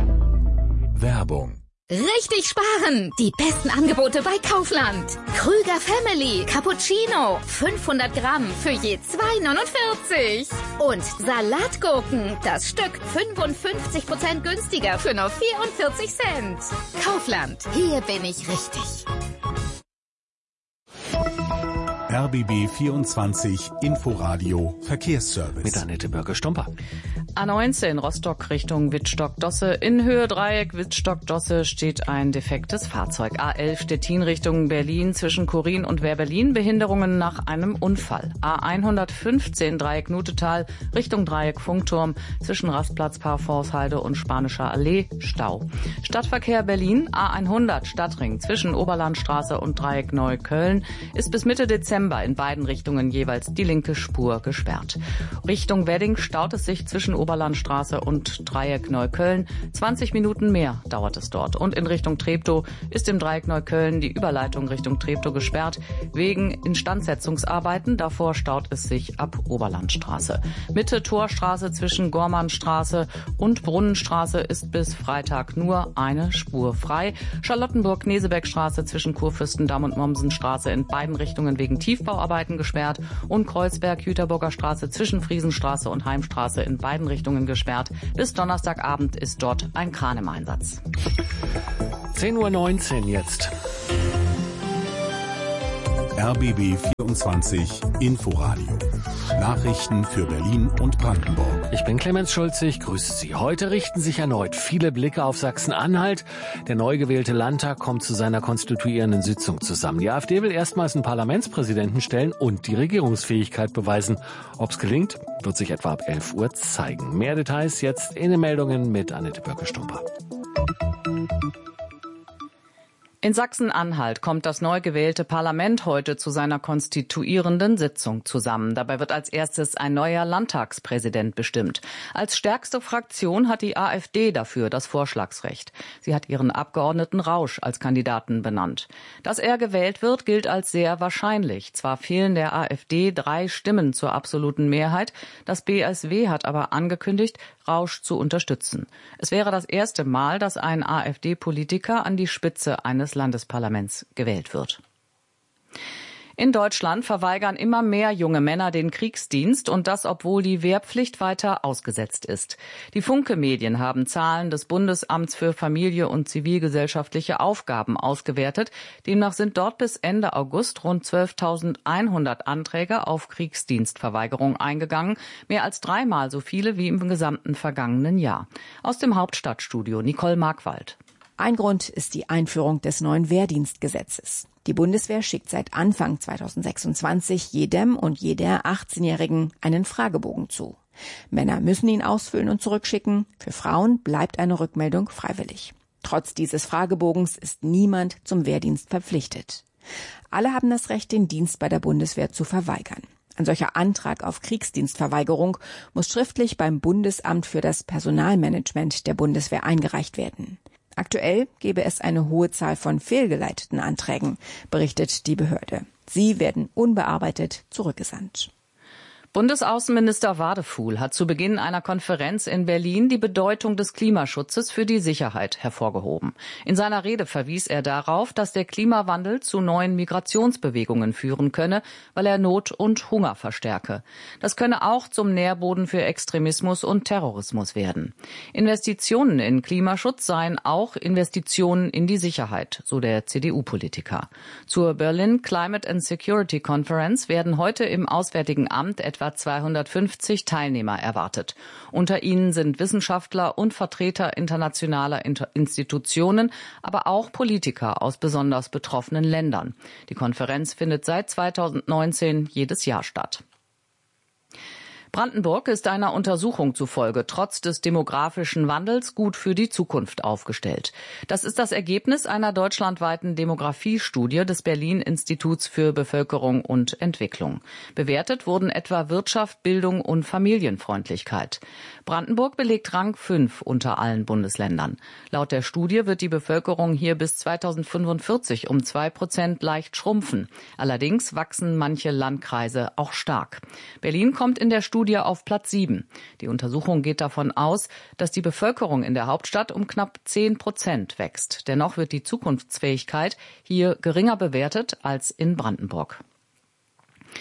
Werbung. Richtig sparen! Die besten Angebote bei Kaufland. Krüger Family Cappuccino 500 Gramm für je 2,49. Und Salatgurken, das Stück 55% günstiger für nur 44 Cent. Kaufland, hier bin ich richtig. RBB 24 Inforadio Verkehrsservice. Mit Annette Börge-Stumper. A19 Rostock Richtung Wittstock-Dosse. In Höhe Dreieck Wittstock-Dosse steht ein defektes Fahrzeug. A11 Stettin Richtung Berlin zwischen Chorin und Wehr-Berlin. Behinderungen nach einem Unfall. A115 Dreieck Nutetal Richtung Dreieck Funkturm zwischen Rastplatz Parforceheide und Spanischer Allee. Stau. Stadtverkehr Berlin. A100 Stadtring zwischen Oberlandstraße und Dreieck Neukölln ist bis Mitte Dezember in beiden Richtungen jeweils die linke Spur gesperrt. Richtung Wedding staut es sich zwischen Oberlandstraße und Dreieck Neukölln. 20 Minuten mehr dauert es dort. Und in Richtung Treptow ist im Dreieck Neukölln die Überleitung Richtung Treptow gesperrt wegen Instandsetzungsarbeiten. Davor staut es sich ab Oberlandstraße. Mitte Torstraße zwischen Gormannstraße und Brunnenstraße ist bis Freitag nur eine Spur frei. Charlottenburg-Knesebeckstraße zwischen Kurfürstendamm und Mommsenstraße in beiden Richtungen wegen Tiefbauarbeiten gesperrt und Kreuzberg-Jüterburger Straße zwischen Friesenstraße und Heimstraße in beiden Richtungen gesperrt. Bis Donnerstagabend ist dort ein Kran im Einsatz. 10:19 Uhr jetzt. RBB 24 Inforadio. Nachrichten für Berlin und Brandenburg. Ich bin Clemens Schulze, ich grüße Sie. Heute richten sich erneut viele Blicke auf Sachsen-Anhalt. Der neu gewählte Landtag kommt zu seiner konstituierenden Sitzung zusammen. Die AfD will erstmals einen Parlamentspräsidenten stellen und die Regierungsfähigkeit beweisen. Ob es gelingt, wird sich etwa ab 11 Uhr zeigen. Mehr Details jetzt in den Meldungen mit Annette Börge-Stumper. In Sachsen-Anhalt kommt das neu gewählte Parlament heute zu seiner konstituierenden Sitzung zusammen. Dabei wird als erstes ein neuer Landtagspräsident bestimmt. Als stärkste Fraktion hat die AfD dafür das Vorschlagsrecht. Sie hat ihren Abgeordneten Rausch als Kandidaten benannt. Dass er gewählt wird, gilt als sehr wahrscheinlich. Zwar fehlen der AfD 3 Stimmen zur absoluten Mehrheit. Das BSW hat aber angekündigt, Rausch zu unterstützen. Es wäre das erste Mal, dass ein AfD-Politiker an die Spitze eines Landesparlaments gewählt wird. In Deutschland verweigern immer mehr junge Männer den Kriegsdienst und das, obwohl die Wehrpflicht weiter ausgesetzt ist. Die Funke-Medien haben Zahlen des Bundesamts für Familie und zivilgesellschaftliche Aufgaben ausgewertet. Demnach sind dort bis Ende August rund 12.100 Anträge auf Kriegsdienstverweigerung eingegangen, mehr als 3-mal so viele wie im gesamten vergangenen Jahr. Aus dem Hauptstadtstudio Nicole Markwald. Ein Grund ist die Einführung des neuen Wehrdienstgesetzes. Die Bundeswehr schickt seit Anfang 2026 jedem und jeder 18-Jährigen einen Fragebogen zu. Männer müssen ihn ausfüllen und zurückschicken. Für Frauen bleibt eine Rückmeldung freiwillig. Trotz dieses Fragebogens ist niemand zum Wehrdienst verpflichtet. Alle haben das Recht, den Dienst bei der Bundeswehr zu verweigern. Ein solcher Antrag auf Kriegsdienstverweigerung muss schriftlich beim Bundesamt für das Personalmanagement der Bundeswehr eingereicht werden. Aktuell gebe es eine hohe Zahl von fehlgeleiteten Anträgen, berichtet die Behörde. Sie werden unbearbeitet zurückgesandt. Bundesaußenminister Wadefuhl hat zu Beginn einer Konferenz in Berlin die Bedeutung des Klimaschutzes für die Sicherheit hervorgehoben. In seiner Rede verwies er darauf, dass der Klimawandel zu neuen Migrationsbewegungen führen könne, weil er Not und Hunger verstärke. Das könne auch zum Nährboden für Extremismus und Terrorismus werden. Investitionen in Klimaschutz seien auch Investitionen in die Sicherheit, so der CDU-Politiker. Zur Berlin Climate and Security Conference werden heute im Auswärtigen Amt etwa 250 Teilnehmer erwartet. Unter ihnen sind Wissenschaftler und Vertreter internationaler Institutionen, aber auch Politiker aus besonders betroffenen Ländern. Die Konferenz findet seit 2019 jedes Jahr statt. Brandenburg ist einer Untersuchung zufolge trotz des demografischen Wandels gut für die Zukunft aufgestellt. Das ist das Ergebnis einer deutschlandweiten Demografiestudie des Berlin-Instituts für Bevölkerung und Entwicklung. Bewertet wurden etwa Wirtschaft, Bildung und Familienfreundlichkeit. Brandenburg belegt Rang 5 unter allen Bundesländern. Laut der Studie wird die Bevölkerung hier bis 2045 um 2% leicht schrumpfen. Allerdings wachsen manche Landkreise auch stark. Berlin kommt in der Studie auf Platz 7. Die Untersuchung geht davon aus, dass die Bevölkerung in der Hauptstadt um knapp 10% wächst. Dennoch wird die Zukunftsfähigkeit hier geringer bewertet als in Brandenburg.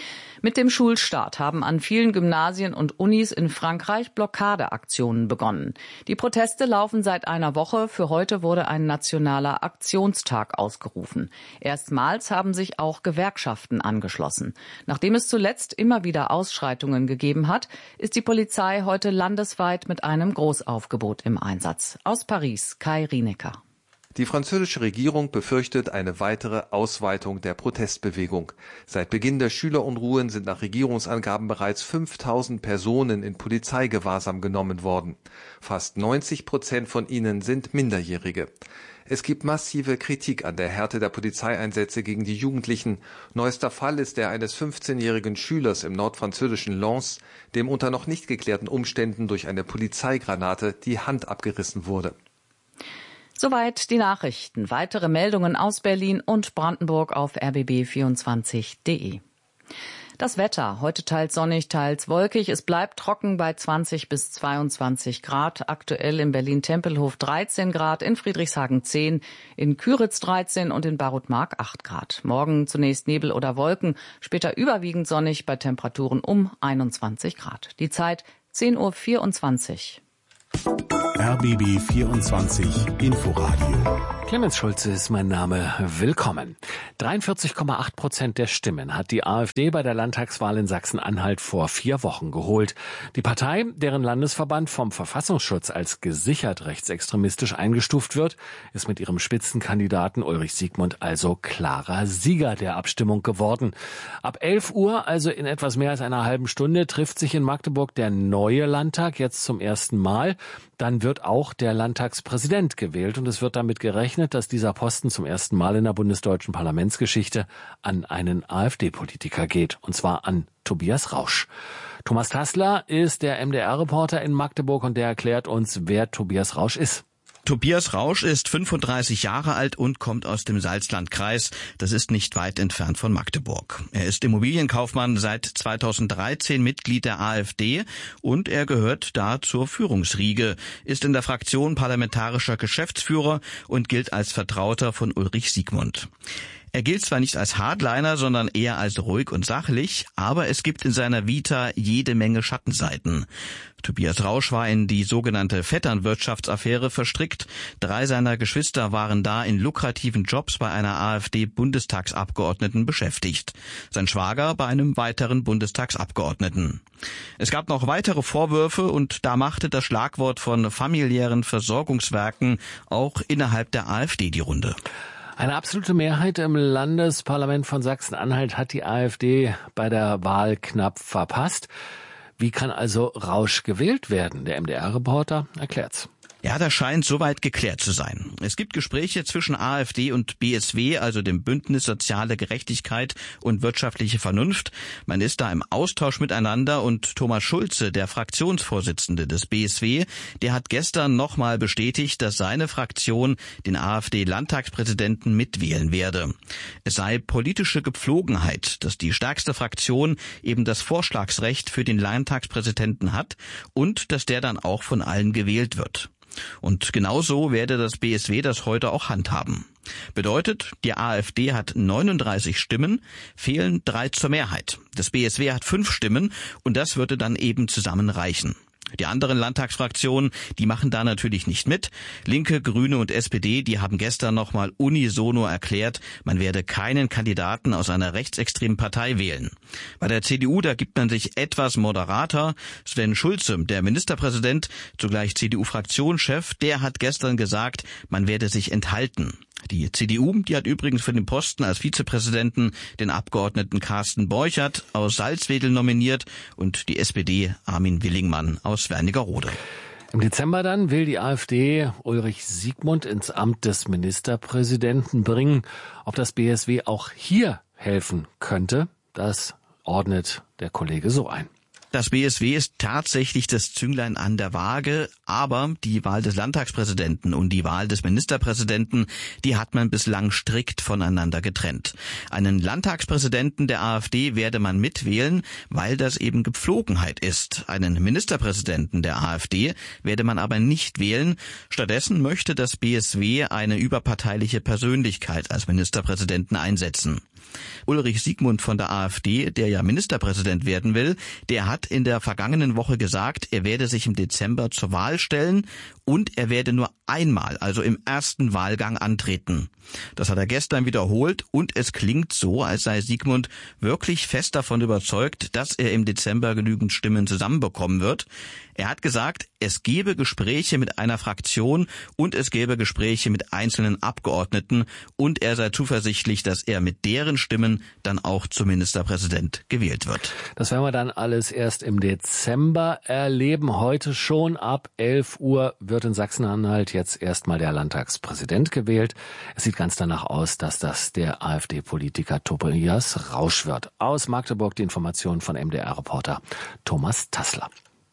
Mit dem Schulstart haben an vielen Gymnasien und Unis in Frankreich Blockadeaktionen begonnen. Die Proteste laufen seit einer Woche. Für heute wurde ein nationaler Aktionstag ausgerufen. Erstmals haben sich auch Gewerkschaften angeschlossen. Nachdem es zuletzt immer wieder Ausschreitungen gegeben hat, ist die Polizei heute landesweit mit einem Großaufgebot im Einsatz. Aus Paris, Kai Rienecker. Die französische Regierung befürchtet eine weitere Ausweitung der Protestbewegung. Seit Beginn der Schülerunruhen sind nach Regierungsangaben bereits 5000 Personen in Polizeigewahrsam genommen worden. Fast 90% von ihnen sind Minderjährige. Es gibt massive Kritik an der Härte der Polizeieinsätze gegen die Jugendlichen. Neuester Fall ist der eines 15-jährigen Schülers im nordfranzösischen Lens, dem unter noch nicht geklärten Umständen durch eine Polizeigranate die Hand abgerissen wurde. Soweit die Nachrichten. Weitere Meldungen aus Berlin und Brandenburg auf rbb24.de. Das Wetter. Heute teils sonnig, teils wolkig. Es bleibt trocken bei 20 bis 22 Grad. Aktuell in Berlin-Tempelhof 13 Grad, in Friedrichshagen 10, in Küritz 13 und in Barutmark 8 Grad. Morgen zunächst Nebel oder Wolken, später überwiegend sonnig bei Temperaturen um 21 Grad. Die Zeit 10:24 Uhr. RBB 24 Inforadio. Clemens Schulze ist mein Name. Willkommen. 43,8% der Stimmen hat die AfD bei der Landtagswahl in Sachsen-Anhalt vor 4 Wochen geholt. Die Partei, deren Landesverband vom Verfassungsschutz als gesichert rechtsextremistisch eingestuft wird, ist mit ihrem Spitzenkandidaten Ulrich Siegmund also klarer Sieger der Abstimmung geworden. Ab 11 Uhr, also in etwas mehr als einer halben Stunde, trifft sich in Magdeburg der neue Landtag jetzt zum ersten Mal. Dann wird auch der Landtagspräsident gewählt und es wird damit gerechnet, dass dieser Posten zum ersten Mal in der bundesdeutschen Parlamentsgeschichte an einen AfD-Politiker geht, und zwar an Tobias Rausch. Thomas Tassler ist der MDR-Reporter in Magdeburg und der erklärt uns, wer Tobias Rausch ist. Tobias Rausch ist 35 Jahre alt und kommt aus dem Salzlandkreis. Das ist nicht weit entfernt von Magdeburg. Er ist Immobilienkaufmann, seit 2013 Mitglied der AfD und er gehört da zur Führungsriege, ist in der Fraktion parlamentarischer Geschäftsführer und gilt als Vertrauter von Ulrich Siegmund. Er gilt zwar nicht als Hardliner, sondern eher als ruhig und sachlich, aber es gibt in seiner Vita jede Menge Schattenseiten. Tobias Rausch war in die sogenannte Vetternwirtschaftsaffäre verstrickt. 3 seiner Geschwister waren da in lukrativen Jobs bei einer AfD-Bundestagsabgeordneten beschäftigt. Sein Schwager bei einem weiteren Bundestagsabgeordneten. Es gab noch weitere Vorwürfe und da machte das Schlagwort von familiären Versorgungswerken auch innerhalb der AfD die Runde. Eine absolute Mehrheit im Landesparlament von Sachsen-Anhalt hat die AfD bei der Wahl knapp verpasst. Wie kann also Rausch gewählt werden? Der MDR-Reporter erklärt's. Ja, das scheint soweit geklärt zu sein. Es gibt Gespräche zwischen AfD und BSW, also dem Bündnis Soziale Gerechtigkeit und wirtschaftliche Vernunft. Man ist da im Austausch miteinander und Thomas Schulze, der Fraktionsvorsitzende des BSW, der hat gestern nochmal bestätigt, dass seine Fraktion den AfD-Landtagspräsidenten mitwählen werde. Es sei politische Gepflogenheit, dass die stärkste Fraktion eben das Vorschlagsrecht für den Landtagspräsidenten hat und dass der dann auch von allen gewählt wird. Und genauso werde das BSW das heute auch handhaben. Bedeutet, die AfD hat 39 Stimmen, fehlen 3 zur Mehrheit. Das BSW hat 5 Stimmen und das würde dann eben zusammen reichen. Die anderen Landtagsfraktionen, die machen da natürlich nicht mit. Linke, Grüne und SPD, die haben gestern nochmal unisono erklärt, man werde keinen Kandidaten aus einer rechtsextremen Partei wählen. Bei der CDU, da gibt man sich etwas moderater. Sven Schulze, der Ministerpräsident, zugleich CDU-Fraktionschef, der hat gestern gesagt, man werde sich enthalten. Die CDU, die hat übrigens für den Posten als Vizepräsidenten den Abgeordneten Carsten Borchert aus Salzwedel nominiert und die SPD Armin Willingmann aus Wernigerode. Im Dezember dann will die AfD Ulrich Siegmund ins Amt des Ministerpräsidenten bringen. Ob das BSW auch hier helfen könnte, das ordnet der Kollege so ein. Das BSW ist tatsächlich das Zünglein an der Waage, aber die Wahl des Landtagspräsidenten und die Wahl des Ministerpräsidenten, die hat man bislang strikt voneinander getrennt. Einen Landtagspräsidenten der AfD werde man mitwählen, weil das eben Gepflogenheit ist. Einen Ministerpräsidenten der AfD werde man aber nicht wählen. Stattdessen möchte das BSW eine überparteiliche Persönlichkeit als Ministerpräsidenten einsetzen. Ulrich Siegmund von der AfD, der ja Ministerpräsident werden will, der hat in der vergangenen Woche gesagt, er werde sich im Dezember zur Wahl stellen und er werde nur einmal, also im ersten Wahlgang, antreten. Das hat er gestern wiederholt und es klingt so, als sei Siegmund wirklich fest davon überzeugt, dass er im Dezember genügend Stimmen zusammenbekommen wird. Er hat gesagt, es gebe Gespräche mit einer Fraktion und es gäbe Gespräche mit einzelnen Abgeordneten und er sei zuversichtlich, dass er mit deren Stimmen dann auch zum Ministerpräsident gewählt wird. Das werden wir dann alles erst im Dezember erleben. Heute schon ab 11 Uhr wird in Sachsen-Anhalt jetzt erstmal der Landtagspräsident gewählt. Es sieht ganz danach aus, dass das der AfD-Politiker Tobias Rausch wird. Aus Magdeburg die Information von MDR-Reporter Thomas Tassler.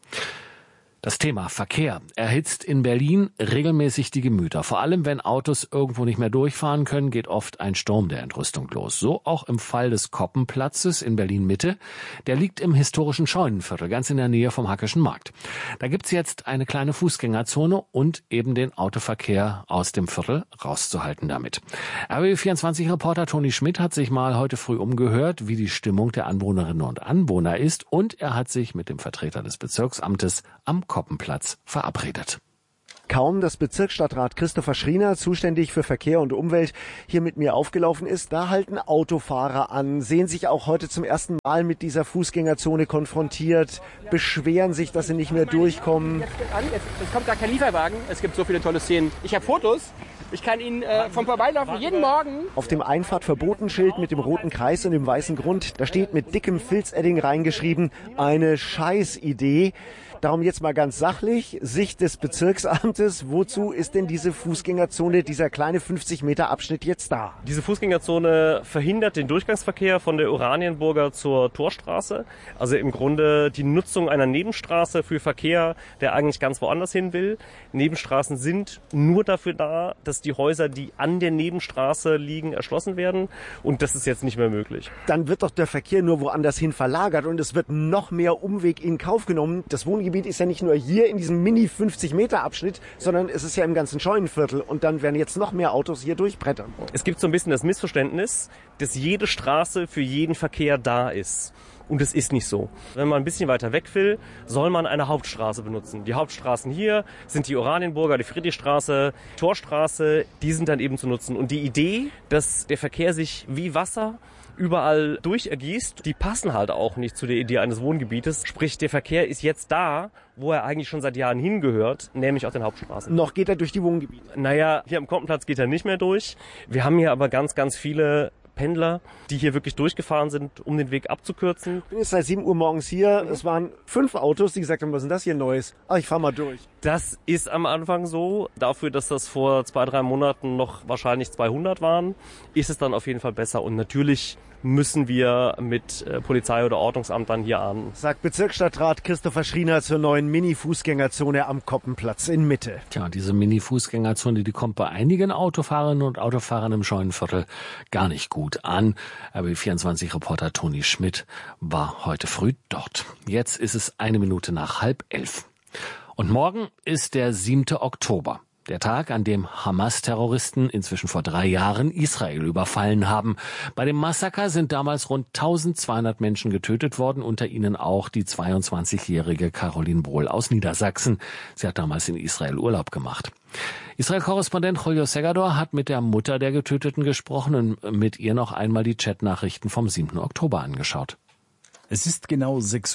Das Thema Verkehr erhitzt in Berlin regelmäßig die Gemüter. Vor allem, wenn Autos irgendwo nicht mehr durchfahren können, geht oft ein Sturm der Entrüstung los. So auch im Fall des Koppenplatzes in Berlin-Mitte. Der liegt im historischen Scheunenviertel, ganz in der Nähe vom Hackischen Markt. Da gibt's jetzt eine kleine Fußgängerzone und eben den Autoverkehr aus dem Viertel rauszuhalten damit. RBB24-Reporter Toni Schmidt hat sich mal heute früh umgehört, wie die Stimmung der Anwohnerinnen und Anwohner ist. Und er hat sich mit dem Vertreter des Bezirksamtes am Koppenplatz verabredet. Kaum, dass Bezirksstadtrat Christopher Schriener, zuständig für Verkehr und Umwelt, hier mit mir aufgelaufen ist, da halten Autofahrer an, sehen sich auch heute zum ersten Mal mit dieser Fußgängerzone konfrontiert, beschweren sich, dass sie nicht mehr durchkommen. Es kommt gar kein Lieferwagen, es gibt so viele tolle Szenen. Ich habe Fotos. Ich kann Ihnen vom Vorbeilaufen jeden Morgen. Auf dem Einfahrtverbotenschild mit dem roten Kreis und dem weißen Grund, da steht mit dickem Filzedding reingeschrieben, eine Scheißidee. Darum jetzt mal ganz sachlich, Sicht des Bezirksamtes, wozu ist denn diese Fußgängerzone, dieser kleine 50 Meter Abschnitt jetzt da? Diese Fußgängerzone verhindert den Durchgangsverkehr von der Oranienburger zur Torstraße. Also im Grunde die Nutzung einer Nebenstraße für Verkehr, der eigentlich ganz woanders hin will. Nebenstraßen sind nur dafür da, dass die Häuser, die an der Nebenstraße liegen, erschlossen werden. Und das ist jetzt nicht mehr möglich. Dann wird doch der Verkehr nur woanders hin verlagert und es wird noch mehr Umweg in Kauf genommen. Das Wohngebiet ist ja nicht nur hier in diesem Mini-50-Meter-Abschnitt, sondern es ist ja im ganzen Scheunenviertel. Und dann werden jetzt noch mehr Autos hier durchbrettern. Es gibt so ein bisschen das Missverständnis, dass jede Straße für jeden Verkehr da ist. Und es ist nicht so. Wenn man ein bisschen weiter weg will, soll man eine Hauptstraße benutzen. Die Hauptstraßen hier sind die Oranienburger, die Friedrichstraße, Torstraße, die sind dann eben zu nutzen. Und die Idee, dass der Verkehr sich wie Wasser überall durchergießt, die passen halt auch nicht zu der Idee eines Wohngebietes. Sprich, der Verkehr ist jetzt da, wo er eigentlich schon seit Jahren hingehört, nämlich auf den Hauptstraßen. Noch geht er durch die Wohngebiete? Naja, hier am Koppenplatz geht er nicht mehr durch. Wir haben hier aber ganz, ganz viele Pendler, die hier wirklich durchgefahren sind, um den Weg abzukürzen. Ich bin jetzt seit 7 Uhr morgens hier. Es waren 5 Autos, die gesagt haben, was ist denn das hier Neues? Ach, ich fahr mal durch. Das ist am Anfang so. Dafür, dass das vor 2-3 Monaten noch wahrscheinlich 200 waren, ist es dann auf jeden Fall besser. Und natürlich müssen wir mit Polizei oder Ordnungsamt dann hier ahnden. Sagt Bezirksstadtrat Christopher Schriener zur neuen Mini-Fußgängerzone am Koppenplatz in Mitte. Tja, diese Mini-Fußgängerzone, die kommt bei einigen Autofahrerinnen und Autofahrern im Scheunenviertel gar nicht gut an. RBB24-Reporter Toni Schmidt war heute früh dort. Jetzt ist es 1 Minute nach 10:30. Und morgen ist der 7. Oktober. Der Tag, an dem Hamas-Terroristen inzwischen vor 3 Jahren Israel überfallen haben. Bei dem Massaker sind damals rund 1200 Menschen getötet worden, unter ihnen auch die 22-jährige Caroline Bohl aus Niedersachsen. Sie hat damals in Israel Urlaub gemacht. Israel-Korrespondent Julio Segador hat mit der Mutter der Getöteten gesprochen und mit ihr noch einmal die Chatnachrichten vom 7. Oktober angeschaut. Es ist genau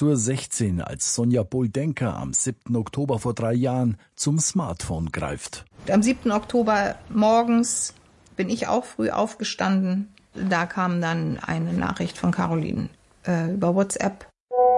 6:16 Uhr, als Sonja Boldenka am 7. Oktober vor 3 Jahren zum Smartphone greift. Am 7. Oktober morgens bin ich auch früh aufgestanden. Da kam dann eine Nachricht von Caroline über WhatsApp.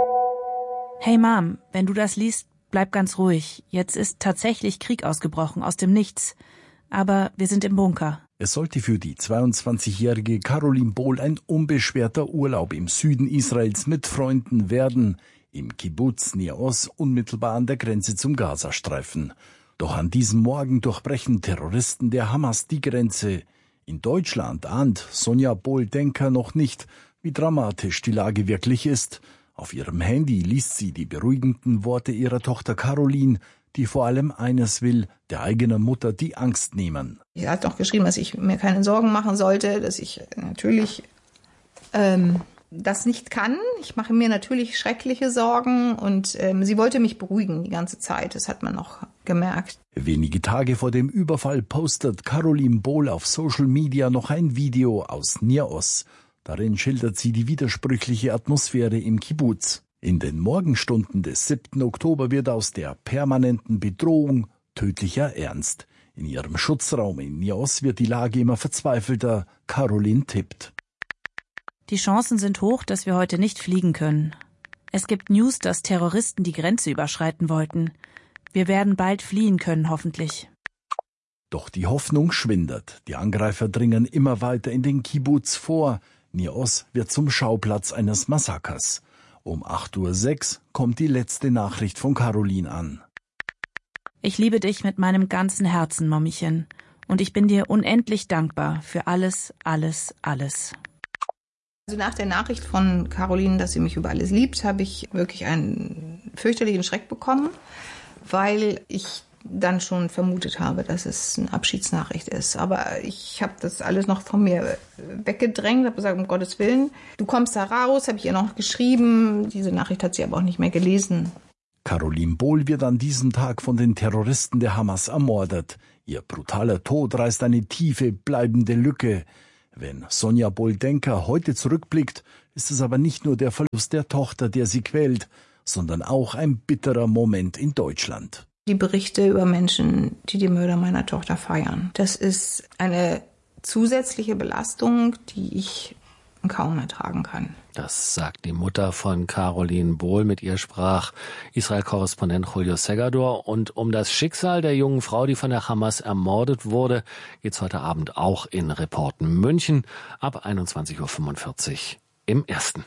Hey Mom, wenn du das liest, bleib ganz ruhig. Jetzt ist tatsächlich Krieg ausgebrochen, aus dem Nichts. Aber wir sind im Bunker. Es sollte für die 22-jährige Caroline Bohl ein unbeschwerter Urlaub im Süden Israels mit Freunden werden, im Kibbuz Nir Oz, unmittelbar an der Grenze zum Gazastreifen. Doch an diesem Morgen durchbrechen Terroristen der Hamas die Grenze. In Deutschland ahnt Sonja Boldenka noch nicht, wie dramatisch die Lage wirklich ist. Auf ihrem Handy liest sie die beruhigenden Worte ihrer Tochter Caroline, die vor allem eines will, der eigenen Mutter die Angst nehmen. Sie hat noch geschrieben, dass ich mir keine Sorgen machen sollte, dass ich natürlich das nicht kann. Ich mache mir natürlich schreckliche Sorgen und sie wollte mich beruhigen die ganze Zeit. Das hat man noch gemerkt. Wenige Tage vor dem Überfall postet Caroline Bohl auf Social Media noch ein Video aus Nir Oz. Darin schildert sie die widersprüchliche Atmosphäre im Kibbuz. In den Morgenstunden des 7. Oktober wird aus der permanenten Bedrohung tödlicher Ernst. In ihrem Schutzraum in Nir Oz wird die Lage immer verzweifelter. Caroline tippt. Die Chancen sind hoch, dass wir heute nicht fliegen können. Es gibt News, dass Terroristen die Grenze überschreiten wollten. Wir werden bald fliehen können, hoffentlich. Doch die Hoffnung schwindet. Die Angreifer dringen immer weiter in den Kibbuz vor. Nir Oz wird zum Schauplatz eines Massakers. Um 8:06 Uhr kommt die letzte Nachricht von Caroline an. Ich liebe dich mit meinem ganzen Herzen, Mommchen. Und ich bin dir unendlich dankbar für alles, alles, alles. Also nach der Nachricht von Caroline, dass sie mich über alles liebt, habe ich wirklich einen fürchterlichen Schreck bekommen, weil ich dann schon vermutet habe, dass es eine Abschiedsnachricht ist. Aber ich habe das alles noch von mir weggedrängt, habe gesagt, um Gottes Willen, du kommst da raus, habe ich ihr noch geschrieben. Diese Nachricht hat sie aber auch nicht mehr gelesen. Caroline Bohl wird an diesem Tag von den Terroristen der Hamas ermordet. Ihr brutaler Tod reißt eine tiefe, bleibende Lücke. Wenn Sonja Bohl-Denker heute zurückblickt, ist es aber nicht nur der Verlust der Tochter, der sie quält, sondern auch ein bitterer Moment in Deutschland. Die Berichte über Menschen, die die Mörder meiner Tochter feiern, das ist eine zusätzliche Belastung, die ich kaum ertragen kann. Das sagt die Mutter von Caroline Bohl. Mit ihr sprach Israel-Korrespondent Julio Segador. Und um das Schicksal der jungen Frau, die von der Hamas ermordet wurde, geht's heute Abend auch in Reporten München ab 21:45 Uhr im Ersten.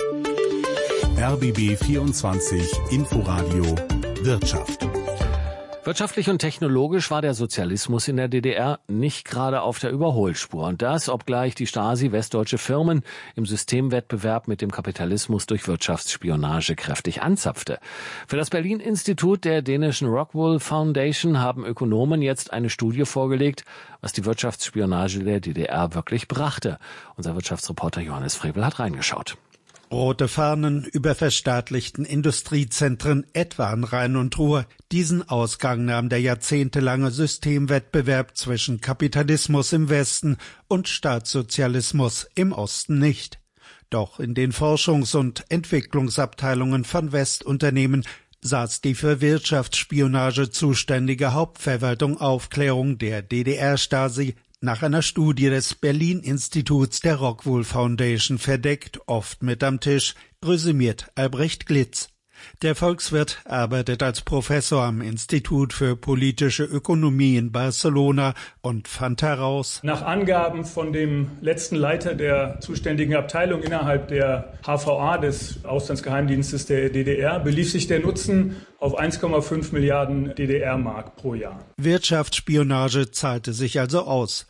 RBB 24 Inforadio Wirtschaft. Wirtschaftlich und technologisch war der Sozialismus in der DDR nicht gerade auf der Überholspur. Und das, obgleich die Stasi westdeutsche Firmen im Systemwettbewerb mit dem Kapitalismus durch Wirtschaftsspionage kräftig anzapfte. Für das Berlin-Institut der dänischen Rockwool Foundation haben Ökonomen jetzt eine Studie vorgelegt, was die Wirtschaftsspionage der DDR wirklich brachte. Unser Wirtschaftsreporter Johannes Frevel hat reingeschaut. Rote Fahnen über verstaatlichten Industriezentren, etwa an Rhein und Ruhr. Diesen Ausgang nahm der jahrzehntelange Systemwettbewerb zwischen Kapitalismus im Westen und Staatssozialismus im Osten nicht. Doch in den Forschungs- und Entwicklungsabteilungen von Westunternehmen saß die für Wirtschaftsspionage zuständige Hauptverwaltung Aufklärung der DDR-Stasi nach einer Studie des Berlin-Instituts der Rockwool Foundation verdeckt, oft mit am Tisch, resümiert Albrecht Glitz. Der Volkswirt arbeitet als Professor am Institut für politische Ökonomie in Barcelona und fand heraus: Nach Angaben von dem letzten Leiter der zuständigen Abteilung innerhalb der HVA, des Auslandsgeheimdienstes der DDR, belief sich der Nutzen auf 1,5 Milliarden DDR-Mark pro Jahr. Wirtschaftsspionage zahlte sich also aus.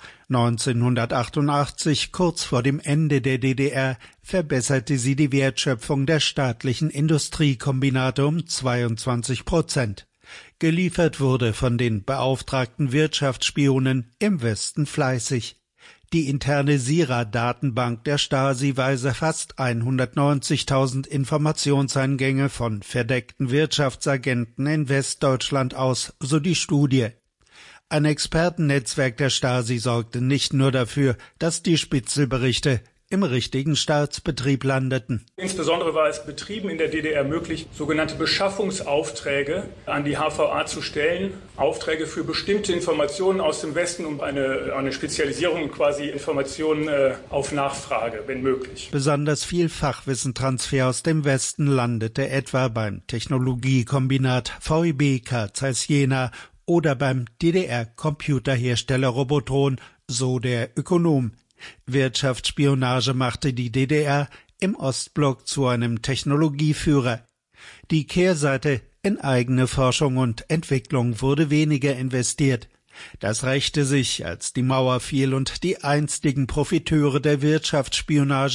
1988, kurz vor dem Ende der DDR, verbesserte sie die Wertschöpfung der staatlichen Industriekombinate um 22%. Geliefert wurde von den beauftragten Wirtschaftsspionen im Westen fleißig. Die interne SIRA-Datenbank der Stasi weise fast 190.000 Informationseingänge von verdeckten Wirtschaftsagenten in Westdeutschland aus, so die Studie. Ein Expertennetzwerk der Stasi sorgte nicht nur dafür, dass die Spitzelberichte im richtigen Staatsbetrieb landeten. Insbesondere war es Betrieben in der DDR möglich, sogenannte Beschaffungsaufträge an die HVA zu stellen. Aufträge für bestimmte Informationen aus dem Westen, um eine Spezialisierung, quasi Informationen auf Nachfrage, wenn möglich. Besonders viel Fachwissentransfer aus dem Westen landete etwa beim Technologiekombinat VEB Zeiss Jena oder beim DDR-Computerhersteller Robotron, so der Ökonom. Wirtschaftsspionage machte die DDR im Ostblock zu einem Technologieführer. Die Kehrseite: in eigene Forschung und Entwicklung wurde weniger investiert. Das rächte sich, als die Mauer fiel und die einstigen Profiteure der Wirtschaftsspionage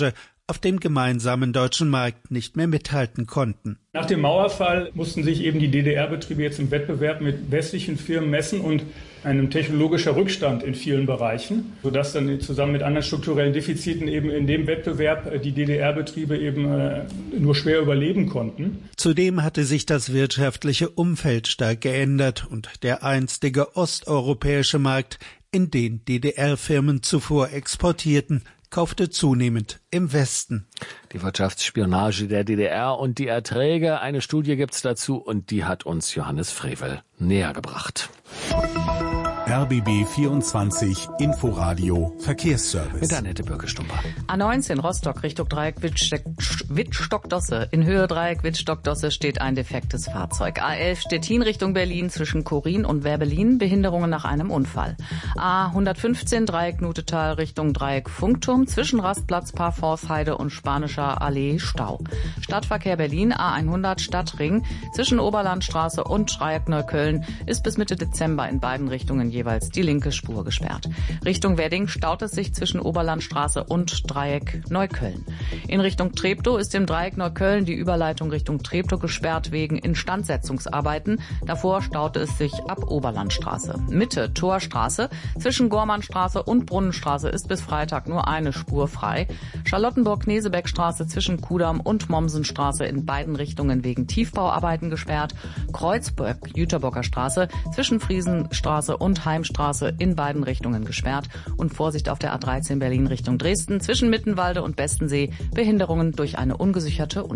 auf dem gemeinsamen deutschen Markt nicht mehr mithalten konnten. Nach dem Mauerfall mussten sich eben die DDR-Betriebe jetzt im Wettbewerb mit westlichen Firmen messen und einem technologischer Rückstand in vielen Bereichen, sodass dann zusammen mit anderen strukturellen Defiziten eben in dem Wettbewerb die DDR-Betriebe eben nur schwer überleben konnten. Zudem hatte sich das wirtschaftliche Umfeld stark geändert und der einstige osteuropäische Markt, in den DDR-Firmen zuvor exportierten, kaufte zunehmend im Westen. Die Wirtschaftsspionage der DDR und die Erträge, eine Studie gibt's dazu und die hat uns Johannes Frevel näher gebracht. RBB 24 Inforadio Verkehrsservice. Mit Annette Birke-Stumper. A19 Rostock Richtung Dreieck Wittstock-Dosse. In Höhe Dreieck Wittstock-Dosse steht ein defektes Fahrzeug. A11 Stettin Richtung Berlin zwischen Chorin und Werbelin. Behinderungen nach einem Unfall. A115 Dreieck Nutetal Richtung Dreieck Funkturm zwischen Rastplatz Parforceheide und Spanischer Allee Stau. Stadtverkehr Berlin A100 Stadtring zwischen Oberlandstraße und Dreieck Neukölln ist bis Mitte Dezember in beiden Richtungen jeweils die linke Spur gesperrt. Richtung Wedding staut es sich zwischen Oberlandstraße und Dreieck Neukölln. In Richtung Treptow ist im Dreieck Neukölln die Überleitung Richtung Treptow gesperrt wegen Instandsetzungsarbeiten. Davor staute es sich ab Oberlandstraße. Mitte Torstraße zwischen Gormannstraße und Brunnenstraße ist bis Freitag nur eine Spur frei. Charlottenburg-Knesebeckstraße zwischen Kudamm und Mommsenstraße in beiden Richtungen wegen Tiefbauarbeiten gesperrt. Kreuzberg-Jüterbocker Straße zwischen Friesenstraße und Heimstraße in beiden Richtungen gesperrt und Vorsicht auf der A13 Berlin Richtung Dresden zwischen Mittenwalde und Bestensee, Behinderungen durch eine ungesicherte